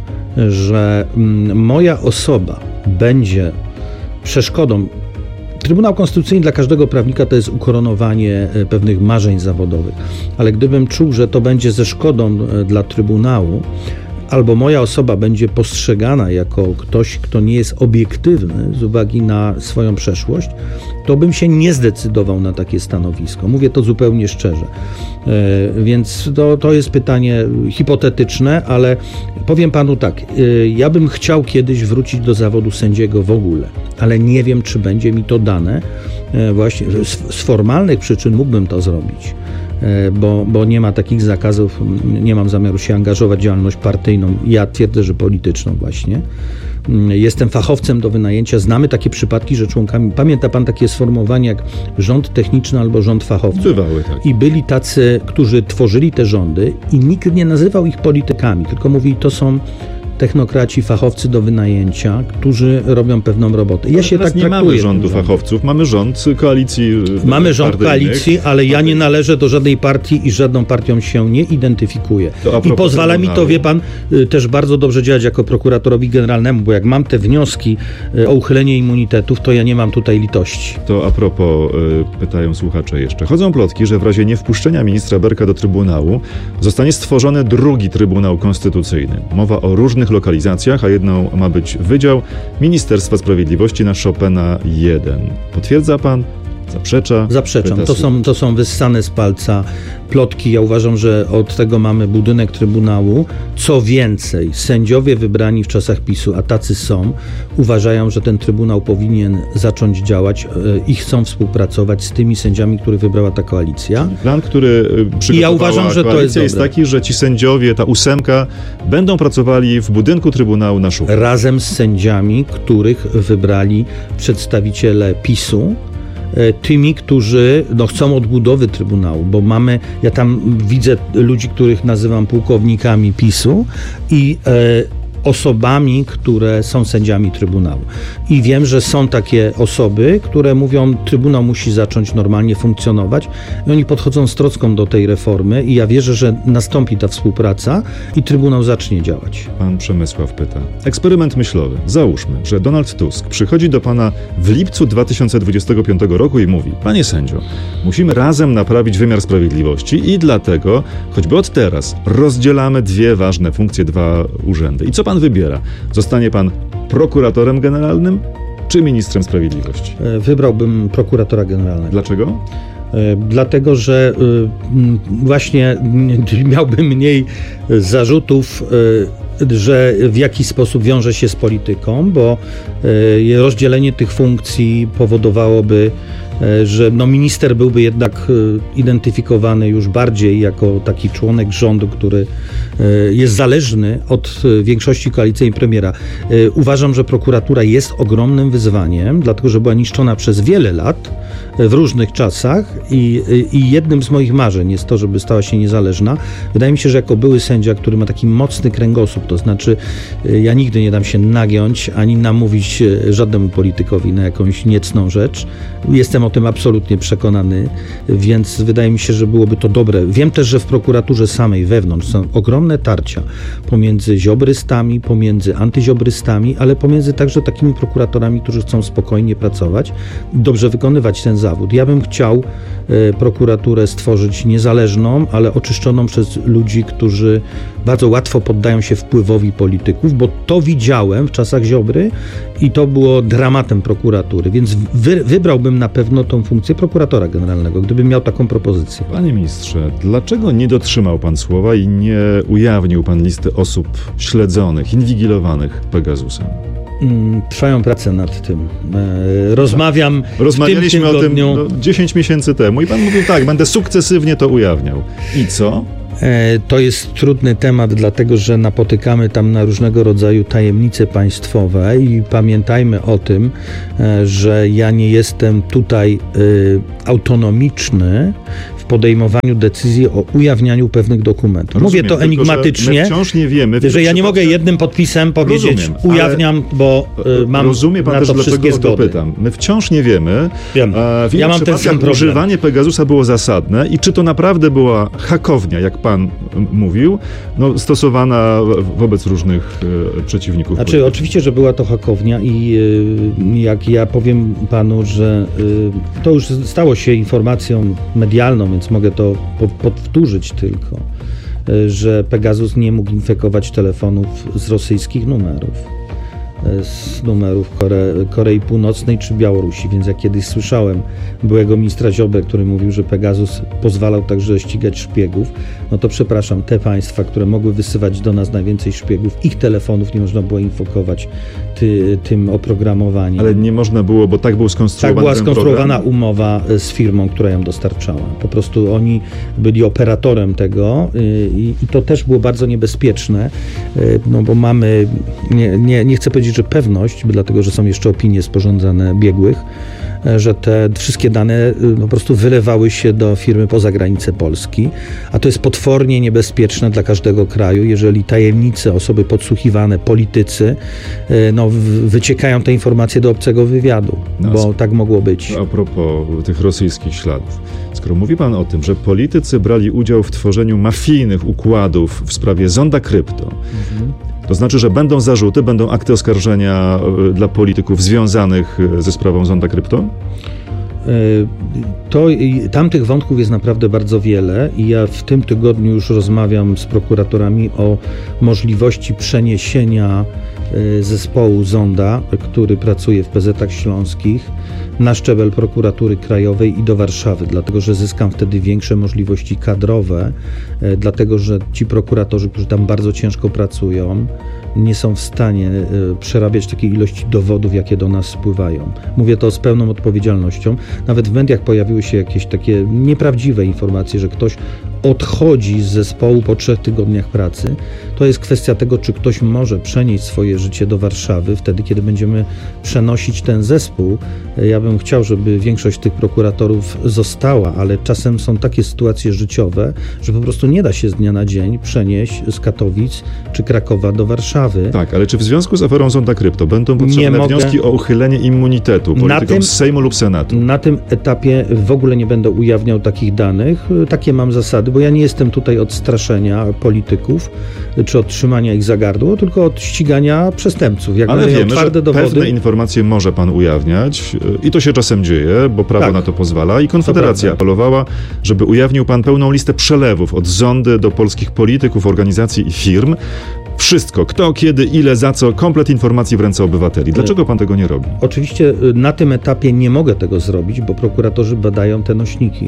że moja osoba będzie przeszkodą. Trybunał Konstytucyjny dla każdego prawnika to jest ukoronowanie pewnych marzeń zawodowych. Ale gdybym czuł, że to będzie ze szkodą dla Trybunału, albo moja osoba będzie postrzegana jako ktoś, kto nie jest obiektywny z uwagi na swoją przeszłość, to bym się nie zdecydował na takie stanowisko. Mówię to zupełnie szczerze. E, więc to, to jest pytanie hipotetyczne, ale powiem panu tak, e, ja bym chciał kiedyś wrócić do zawodu sędziego w ogóle, ale nie wiem, czy będzie mi to dane. E, właśnie z, z formalnych przyczyn mógłbym to zrobić. Bo, bo nie ma takich zakazów, nie mam zamiaru się angażować w działalność partyjną. Ja twierdzę, że polityczną właśnie. Jestem fachowcem do wynajęcia. Znamy takie przypadki, że członkami... Pamięta pan takie sformułowanie jak rząd techniczny albo rząd fachowców? Bywały, tak. I byli tacy, którzy tworzyli te rządy i nikt nie nazywał ich politykami, tylko mówili, to są technokraci, fachowcy do wynajęcia, którzy robią pewną robotę. Ja ale się tak nie mamy rządu fachowców, mamy rząd koalicji Mamy rząd koalicji, ale ja nie należę do żadnej partii i z żadną partią się nie identyfikuję. I pozwala mi to, wie pan, też bardzo dobrze działać jako prokuratorowi generalnemu, bo jak mam te wnioski o uchylenie immunitetów, to ja nie mam tutaj litości. To a propos, pytają słuchacze jeszcze. Chodzą plotki, że w razie niewpuszczenia ministra Berka do Trybunału zostanie stworzony drugi Trybunał Konstytucyjny. Mowa o różnych lokalizacjach, a jedną ma być Wydział Ministerstwa Sprawiedliwości na Chopina jeden. Potwierdza pan, Zaprzecza? Zaprzeczam. To są, to są wyssane z palca plotki. Ja uważam, że od tego mamy budynek Trybunału. Co więcej, sędziowie wybrani w czasach PiSu, a tacy są, uważają, że ten Trybunał powinien zacząć działać i chcą współpracować z tymi sędziami, których wybrała ta koalicja. Plan, który przygotowała ja uważam, że to jest, jest taki, że ci sędziowie, ta ósemka, będą pracowali w budynku Trybunału na Szuchu. Razem z sędziami, których wybrali przedstawiciele PiSu, tymi, którzy no, chcą odbudowy Trybunału, bo mamy, ja tam widzę ludzi, których nazywam pułkownikami PiSu i e, osobami, które są sędziami Trybunału. I wiem, że są takie osoby, które mówią, Trybunał musi zacząć normalnie funkcjonować i oni podchodzą z troską do tej reformy i ja wierzę, że nastąpi ta współpraca i Trybunał zacznie działać. Pan Przemysław pyta. Eksperyment myślowy. Załóżmy, że Donald Tusk przychodzi do pana w lipcu dwa tysiące dwudziestego piątego roku i mówi: panie sędzio, musimy razem naprawić wymiar sprawiedliwości i dlatego, choćby od teraz, rozdzielamy dwie ważne funkcje, dwa urzędy. I co pan wybiera? Zostanie pan prokuratorem generalnym czy ministrem sprawiedliwości? Wybrałbym prokuratora generalnego. Dlaczego? Dlatego, że właśnie miałbym mniej zarzutów, że w jakiś sposób wiąże się z polityką, bo rozdzielenie tych funkcji powodowałoby, że no minister byłby jednak identyfikowany już bardziej jako taki członek rządu, który jest zależny od większości koalicyjnej premiera. Uważam, że prokuratura jest ogromnym wyzwaniem, dlatego że była niszczona przez wiele lat w różnych czasach i, i jednym z moich marzeń jest to, żeby stała się niezależna. Wydaje mi się, że jako były sędzia, który ma taki mocny kręgosłup, to znaczy ja nigdy nie dam się nagiąć, ani namówić żadnemu politykowi na jakąś niecną rzecz. Jestem o tym absolutnie przekonany, więc wydaje mi się, że byłoby to dobre. Wiem też, że w prokuraturze samej wewnątrz są ogromne tarcia pomiędzy ziobrystami, pomiędzy antyziobrystami, ale pomiędzy także takimi prokuratorami, którzy chcą spokojnie pracować i dobrze wykonywać ten zawód. Ja bym chciał e, prokuraturę stworzyć niezależną, ale oczyszczoną przez ludzi, którzy bardzo łatwo poddają się wpływowi polityków, bo to widziałem w czasach Ziobry i to było dramatem prokuratury, więc wy, wybrałbym na pewno tą funkcję prokuratora generalnego, gdybym miał taką propozycję. Panie ministrze, dlaczego nie dotrzymał pan słowa i nie ujawnił pan listy osób śledzonych, inwigilowanych Pegasusem? Trwają prace nad tym. Rozmawiam Rozmawialiśmy w tym tygodniu. o tym no, dziesięć miesięcy temu i pan mówił tak, będę sukcesywnie to ujawniał. I co? To jest trudny temat, dlatego że napotykamy tam na różnego rodzaju tajemnice państwowe i pamiętajmy o tym, że ja nie jestem tutaj autonomiczny w podejmowaniu decyzji o ujawnianiu pewnych dokumentów. Rozumiem, Mówię to enigmatycznie, że, wciąż nie wiemy, że ja nie mogę jednym podpisem powiedzieć Rozumiem, ujawniam, bo mam rozumie pan na też, to dlaczego wszystkie zgody. Pytam. My wciąż nie wiemy, Wiem. w ja mam ten sam problem. Używanie Pegasusa było zasadne i czy to naprawdę była hakownia, jak pan mówił, no, stosowana wobec różnych e, przeciwników. Znaczy, politycznych. Oczywiście, że była to hakownia i e, jak ja powiem panu, że e, to już stało się informacją medialną, więc mogę to po, powtórzyć tylko, e, że Pegasus nie mógł infekować telefonów z rosyjskich numerów. z numerów Kore, Korei Północnej czy Białorusi, więc jak kiedyś słyszałem byłego ministra Ziobrę, który mówił, że Pegasus pozwalał także ścigać szpiegów, no to przepraszam, te państwa, które mogły wysyłać do nas najwięcej szpiegów, ich telefonów nie można było infokować ty, tym oprogramowaniem. Ale nie można było, bo tak był skonstruowany Tak była ten skonstruowana program? umowa z firmą, która ją dostarczała. Po prostu oni byli operatorem tego i, i to też było bardzo niebezpieczne, no bo mamy, nie, nie, nie chcę powiedzieć, że pewność, dlatego że są jeszcze opinie sporządzane biegłych, że te wszystkie dane po prostu wylewały się do firmy poza granice Polski, a to jest potwornie niebezpieczne dla każdego kraju, jeżeli tajemnice, osoby podsłuchiwane, politycy, no, wyciekają te informacje do obcego wywiadu, no, bo tak mogło być. A propos tych rosyjskich śladów. Skoro mówi pan o tym, że politycy brali udział w tworzeniu mafijnych układów w sprawie Zonda Krypto, mhm. to znaczy, że będą zarzuty, będą akty oskarżenia dla polityków związanych ze sprawą Zonda Krypto? To, tamtych wątków jest naprawdę bardzo wiele i ja w tym tygodniu już rozmawiam z prokuratorami o możliwości przeniesienia zespołu Zonda, który pracuje w P Z ach śląskich, na szczebel prokuratury krajowej i do Warszawy, dlatego że zyskam wtedy większe możliwości kadrowe, dlatego że ci prokuratorzy, którzy tam bardzo ciężko pracują, nie są w stanie przerabiać takiej ilości dowodów, jakie do nas spływają. Mówię to z pełną odpowiedzialnością. Nawet w mediach pojawiły się jakieś takie nieprawdziwe informacje, że ktoś odchodzi z zespołu po trzech tygodniach pracy. To jest kwestia tego, czy ktoś może przenieść swoje życie do Warszawy wtedy, kiedy będziemy przenosić ten zespół. Ja bym chciał, żeby większość tych prokuratorów została, ale czasem są takie sytuacje życiowe, że po prostu nie da się z dnia na dzień przenieść z Katowic czy Krakowa do Warszawy. Tak, ale czy w związku z aferą Zonda Krypto będą potrzebne mogę... wnioski o uchylenie immunitetu politykom tym, z Sejmu lub Senatu? Na tym etapie w ogóle nie będę ujawniał takich danych. Takie mam zasady, bo ja nie jestem tutaj od straszenia polityków, czy od trzymania ich za gardło, tylko od ścigania przestępców. Jak ale wiemy, twarde że dowody... pewne informacje może pan ujawniać i to się czasem dzieje, bo prawo tak, na to pozwala i Konfederacja apelowała, żeby ujawnił pan pełną listę przelewów od Zondy do polskich polityków, organizacji i firm. Wszystko. Kto, kiedy, ile, za co. Komplet informacji w ręce obywateli. Dlaczego pan tego nie robi? Oczywiście na tym etapie nie mogę tego zrobić, bo prokuratorzy badają te nośniki.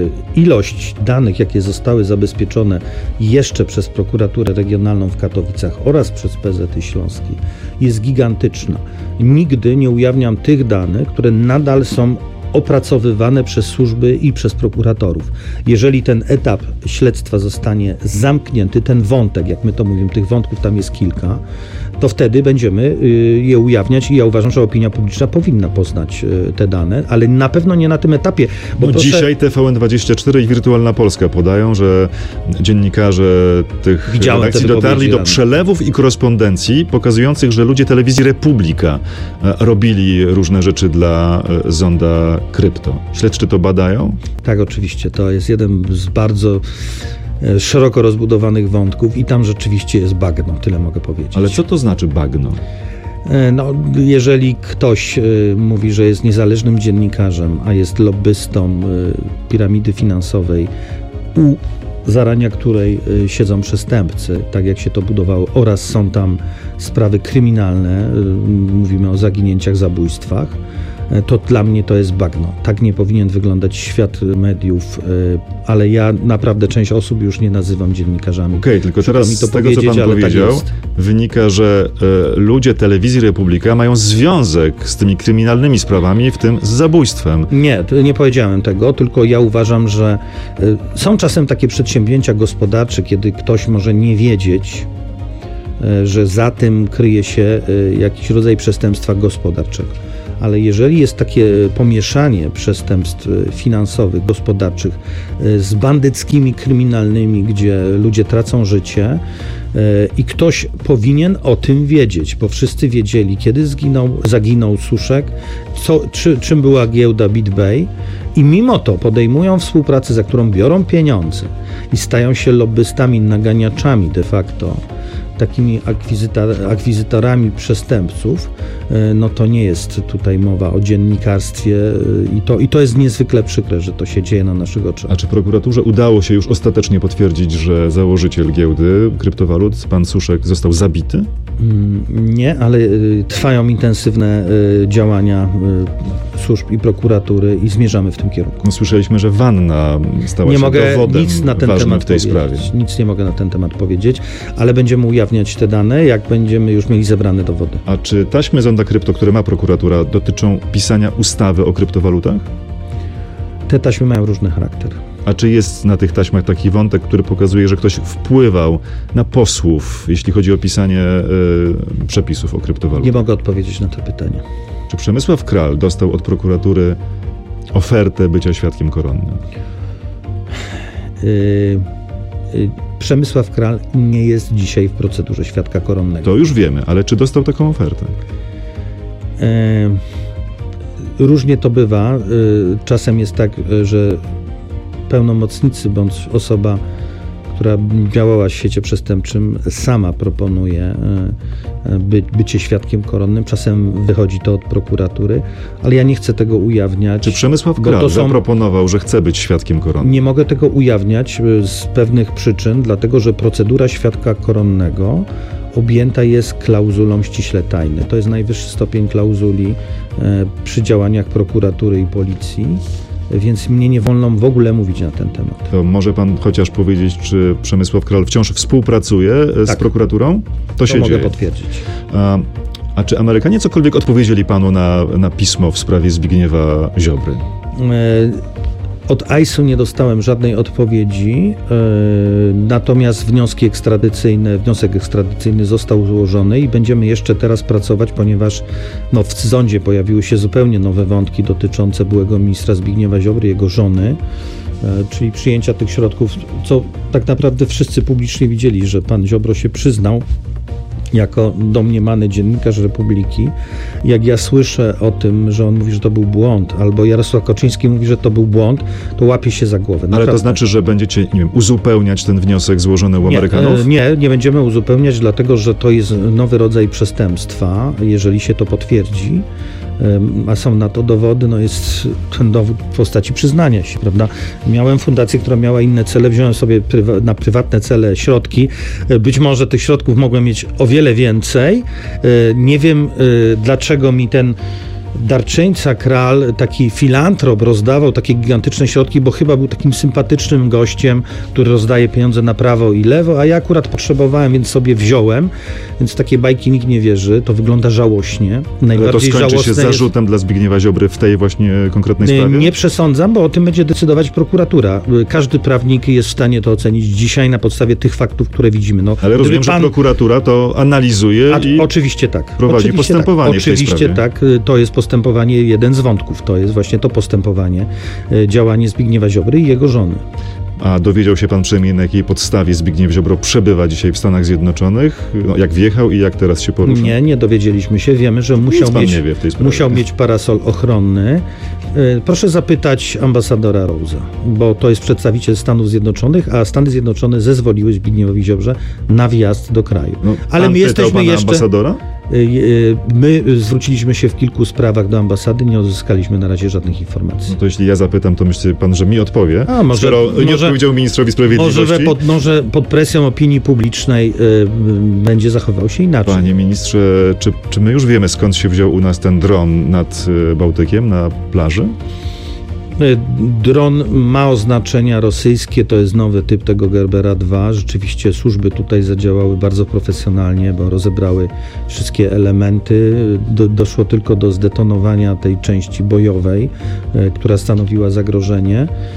Ilość danych, jakie zostały zabezpieczone jeszcze przez prokuraturę regionalną w Katowicach oraz przez P Z y śląskie jest gigantyczna. Nigdy nie ujawniam tych danych, które nadal są opracowywane przez służby i przez prokuratorów. Jeżeli ten etap śledztwa zostanie zamknięty, ten wątek, jak my to mówimy, tych wątków tam jest kilka, to wtedy będziemy je ujawniać i ja uważam, że opinia publiczna powinna poznać te dane, ale na pewno nie na tym etapie. Bo no proszę... Dzisiaj T V N dwadzieścia cztery i Wirtualna Polska podają, że dziennikarze tych Widziałem redakcji dotarli do przelewów i korespondencji pokazujących, że ludzie telewizji Republika robili różne rzeczy dla Zonda Krypto. Śledczy to badają? Tak, oczywiście. To jest jeden z bardzo szeroko rozbudowanych wątków i tam rzeczywiście jest bagno, tyle mogę powiedzieć. Ale co to znaczy bagno? No, jeżeli ktoś y, mówi, że jest niezależnym dziennikarzem, a jest lobbystą y, piramidy finansowej, u zarania której y, siedzą przestępcy, tak jak się to budowało, oraz są tam sprawy kryminalne, y, mówimy o zaginięciach, zabójstwach, to dla mnie to jest bagno. Tak nie powinien wyglądać świat mediów, ale ja naprawdę część osób już nie nazywam dziennikarzami. Okej, okay, tylko teraz mi to z tego, co pan powiedział, tak wynika, że y, ludzie telewizji Republika mają związek z tymi kryminalnymi sprawami, w tym z zabójstwem. Nie, nie powiedziałem tego, tylko ja uważam, że y, są czasem takie przedsięwzięcia gospodarcze, kiedy ktoś może nie wiedzieć, y, że za tym kryje się y, jakiś rodzaj przestępstwa gospodarczego. Ale jeżeli jest takie pomieszanie przestępstw finansowych, gospodarczych z bandyckimi, kryminalnymi, gdzie ludzie tracą życie i ktoś powinien o tym wiedzieć, bo wszyscy wiedzieli, kiedy zginął, zaginął Suszek, co, czy, czym była giełda BitBay i mimo to podejmują współpracę, za którą biorą pieniądze i stają się lobbystami, naganiaczami de facto, takimi akwizytorami przestępców, no to nie jest tutaj mowa o dziennikarstwie i to, i to jest niezwykle przykre, że to się dzieje na naszych oczach. A czy prokuraturze udało się już ostatecznie potwierdzić, że założyciel giełdy kryptowalut, pan Suszek, został zabity? Nie, ale trwają intensywne działania służb i prokuratury i zmierzamy w tym kierunku. No, słyszeliśmy, że wanna stała nie się mogę dowodem nic na ten ważnym temat w tej powiedzieć. sprawie. Nic nie mogę na ten temat powiedzieć, ale będziemy ujawniać te dane, jak będziemy już mieli zebrane dowody. A czy taśmy Zonda Krypto, które ma prokuratura, dotyczą pisania ustawy o kryptowalutach? Te taśmy mają różny charakter. A czy jest na tych taśmach taki wątek, który pokazuje, że ktoś wpływał na posłów, jeśli chodzi o pisanie y, przepisów o kryptowalutach? Nie mogę odpowiedzieć na to pytanie. Czy Przemysław Kral dostał od prokuratury ofertę bycia świadkiem koronnym? Yy, yy, Przemysław Kral nie jest dzisiaj w procedurze świadka koronnego. To już wiemy, ale czy dostał taką ofertę? Yy, różnie to bywa. Yy, czasem jest tak, że pełnomocnicy bądź osoba, która działała w świecie przestępczym, sama proponuje by, bycie świadkiem koronnym. Czasem wychodzi to od prokuratury, ale ja nie chcę tego ujawniać. Czy Przemysław Kral są... zaproponował, że chce być świadkiem koronnym? Nie mogę tego ujawniać z pewnych przyczyn, dlatego że procedura świadka koronnego objęta jest klauzulą ściśle tajny. To jest najwyższy stopień klauzuli e, przy działaniach prokuratury i policji, więc mnie nie wolno w ogóle mówić na ten temat. To może pan chociaż powiedzieć, czy Przemysław Kral wciąż współpracuje z tak. prokuraturą? To, to się mogę dzieje. potwierdzić. A, a czy Amerykanie cokolwiek odpowiedzieli panu na, na pismo w sprawie Zbigniewa Ziobry? E, Od I C E nie dostałem żadnej odpowiedzi, yy, natomiast wnioski ekstradycyjne, wniosek ekstradycyjny został złożony i będziemy jeszcze teraz pracować, ponieważ no, w sądzie pojawiły się zupełnie nowe wątki dotyczące byłego ministra Zbigniewa Ziobry, jego żony, yy, czyli przyjęcia tych środków, co tak naprawdę wszyscy publicznie widzieli, że pan Ziobro się przyznał jako domniemany dziennikarz Republiki. Jak ja słyszę o tym, że on mówi, że to był błąd, albo Jarosław Kaczyński mówi, że to był błąd, to łapie się za głowę. Naprawdę. Ale to znaczy, że będziecie, nie wiem, uzupełniać ten wniosek złożony u nie, Amerykanów? Nie, nie będziemy uzupełniać, dlatego że to jest nowy rodzaj przestępstwa, jeżeli się to potwierdzi, a są na to dowody, no jest ten dowód w postaci przyznania się, prawda? Miałem fundację, która miała inne cele, wziąłem sobie prywa- na prywatne cele środki, być może tych środków mogłem mieć o wiele więcej, nie wiem dlaczego mi ten darczyńca Kral, taki filantrop, rozdawał takie gigantyczne środki, bo chyba był takim sympatycznym gościem, który rozdaje pieniądze na prawo i lewo, a ja akurat potrzebowałem, więc sobie wziąłem, więc takie bajki nikt nie wierzy, to wygląda żałośnie. Najbardziej Ale to skończy się zarzutem jest... dla Zbigniewa Ziobry w tej właśnie konkretnej sprawie? Nie przesądzam, bo o tym będzie decydować prokuratura. Każdy prawnik jest w stanie to ocenić dzisiaj na podstawie tych faktów, które widzimy. No, ale rozumiem, pan... że prokuratura to analizuje a, i oczywiście tak. prowadzi oczywiście postępowanie tak. w tej Oczywiście sprawie. tak. To jest postępowanie, jeden z wątków, to jest właśnie to postępowanie, działanie Zbigniewa Ziobry i jego żony. A dowiedział się pan przynajmniej, na jakiej podstawie Zbigniew Ziobro przebywa dzisiaj w Stanach Zjednoczonych? No, jak wjechał i jak teraz się porusza? Nie, nie dowiedzieliśmy się. Wiemy, że musiał, mieć, nie wie w tej sprawie. musiał mieć parasol ochronny. Proszę zapytać ambasadora Rose'a, bo to jest przedstawiciel Stanów Zjednoczonych, a Stany Zjednoczone zezwoliły Zbigniewowi Ziobrze na wjazd do kraju. No, ale my jesteśmy pana jeszcze... ambasadora? My zwróciliśmy się w kilku sprawach do ambasady, nie uzyskaliśmy na razie żadnych informacji. No to jeśli ja zapytam, to myśli pan, że mi odpowie? A, może, skoro nie może, odpowiedział ministrowi sprawiedliwości? Może pod, może pod presją opinii publicznej y, będzie zachował się inaczej. Panie ministrze, czy, czy my już wiemy, skąd się wziął u nas ten dron nad Bałtykiem, na plaży? Dron ma oznaczenia rosyjskie, to jest nowy typ tego Gerbera dwa. Rzeczywiście służby tutaj zadziałały bardzo profesjonalnie, bo rozebrały wszystkie elementy. Do, doszło tylko do zdetonowania tej części bojowej, e, która stanowiła zagrożenie.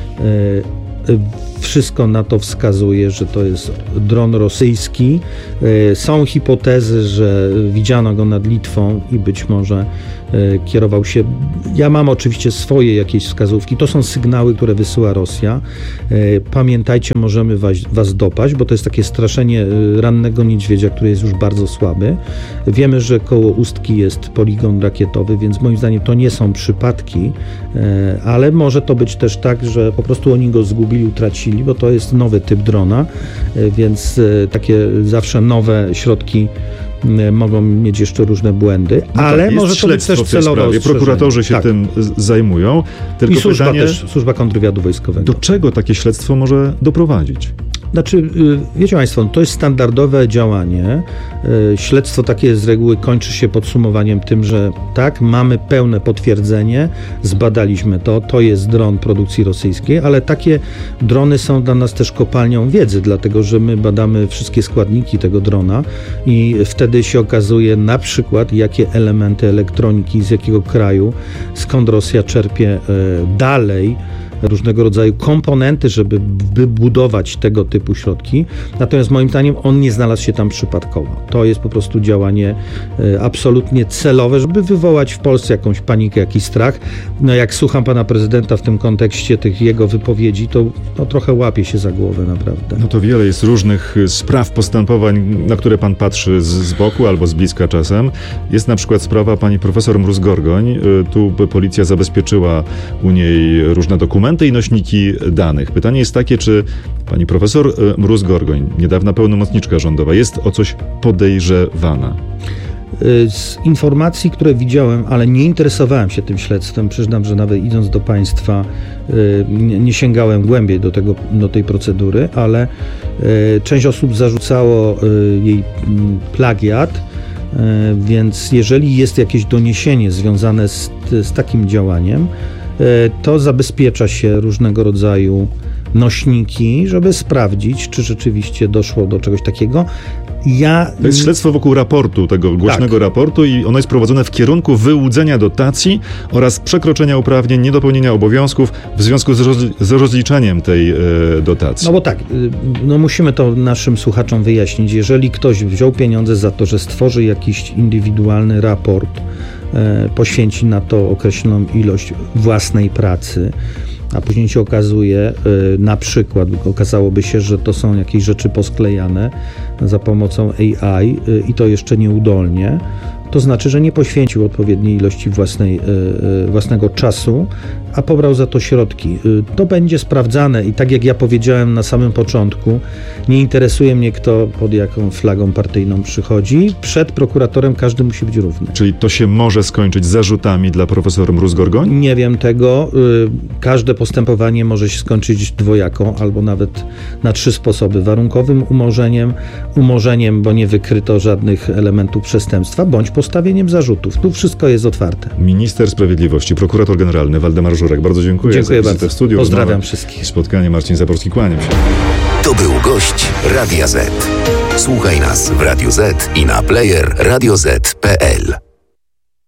E, Wszystko na to wskazuje, że to jest dron rosyjski. Są hipotezy, że widziano go nad Litwą i być może kierował się... Ja mam oczywiście swoje jakieś wskazówki. To są sygnały, które wysyła Rosja. Pamiętajcie, możemy was, was dopaść, bo to jest takie straszenie rannego niedźwiedzia, który jest już bardzo słaby. Wiemy, że koło Ustki jest poligon rakietowy, więc moim zdaniem to nie są przypadki, ale może to być też tak, że po prostu oni go zgubili, utracili, bo to jest nowy typ drona, więc takie zawsze nowe środki mogą mieć jeszcze różne błędy, no ale może to być też celowo. Prokuratorzy się tak. tym zajmują. Tylko I służba pytanie, też, służba kontrwywiadu wojskowego. Do czego takie śledztwo może doprowadzić? Znaczy, wiecie Państwo, to jest standardowe działanie. Śledztwo takie z reguły kończy się podsumowaniem tym, że tak, mamy pełne potwierdzenie, zbadaliśmy to, to jest dron produkcji rosyjskiej, ale takie drony są dla nas też kopalnią wiedzy, dlatego że my badamy wszystkie składniki tego drona i wtedy się okazuje na przykład, jakie elementy elektroniki, z jakiego kraju, skąd Rosja czerpie dalej różnego rodzaju komponenty, żeby wybudować tego typu środki. Natomiast moim zdaniem on nie znalazł się tam przypadkowo. To jest po prostu działanie e, absolutnie celowe, żeby wywołać w Polsce jakąś panikę, jakiś strach. No jak słucham pana prezydenta w tym kontekście tych jego wypowiedzi, to no, trochę łapie się za głowę naprawdę. No to wiele jest różnych spraw, postępowań, na które pan patrzy z, z boku albo z bliska czasem. Jest na przykład sprawa pani profesor Mróz-Gorgoń. Tu policja zabezpieczyła u niej różne dokumenty, dokumenty i nośniki danych. Pytanie jest takie, czy pani profesor Mróz-Gorgoń, niedawna pełnomocniczka rządowa, jest o coś podejrzewana? Z informacji, które widziałem, ale nie interesowałem się tym śledztwem, przyznam, że nawet idąc do państwa nie, nie sięgałem głębiej do, tego, do tej procedury, ale część osób zarzucało jej plagiat, więc jeżeli jest jakieś doniesienie związane z, z takim działaniem, to zabezpiecza się różnego rodzaju nośniki, żeby sprawdzić, czy rzeczywiście doszło do czegoś takiego. Ja... To jest śledztwo wokół raportu, tego głośnego tak. raportu i ono jest prowadzone w kierunku wyłudzenia dotacji oraz przekroczenia uprawnień, niedopełnienia obowiązków w związku z, roz, z rozliczeniem tej e, dotacji. No bo tak, no musimy to naszym słuchaczom wyjaśnić. Jeżeli ktoś wziął pieniądze za to, że stworzy jakiś indywidualny raport, e, poświęci na to określoną ilość własnej pracy, a później się okazuje, na przykład okazałoby się, że to są jakieś rzeczy posklejane za pomocą A I i to jeszcze nieudolnie, to znaczy, że nie poświęcił odpowiedniej ilości własnej, własnego czasu, a pobrał za to środki. To będzie sprawdzane i tak jak ja powiedziałem na samym początku, nie interesuje mnie, kto pod jaką flagą partyjną przychodzi. Przed prokuratorem każdy musi być równy. Czyli to się może skończyć zarzutami dla profesor Mróz-Gorgoń? Nie wiem tego. Każde postępowanie może się skończyć dwojako, albo nawet na trzy sposoby. Warunkowym umorzeniem, umorzeniem, bo nie wykryto żadnych elementów przestępstwa, bądź postawieniem zarzutów. Tu wszystko jest otwarte. Minister Sprawiedliwości, prokurator generalny Waldemar Żurek. Bardzo dziękuję, dziękuję za wizytę w studiu. Pozdrawiam Rozmowę, wszystkich. Spotkanie Marcin Zaborski, kłaniam się. To był gość Radia Z. Słuchaj nas w Radio Z i na player radio zet kropka pe el.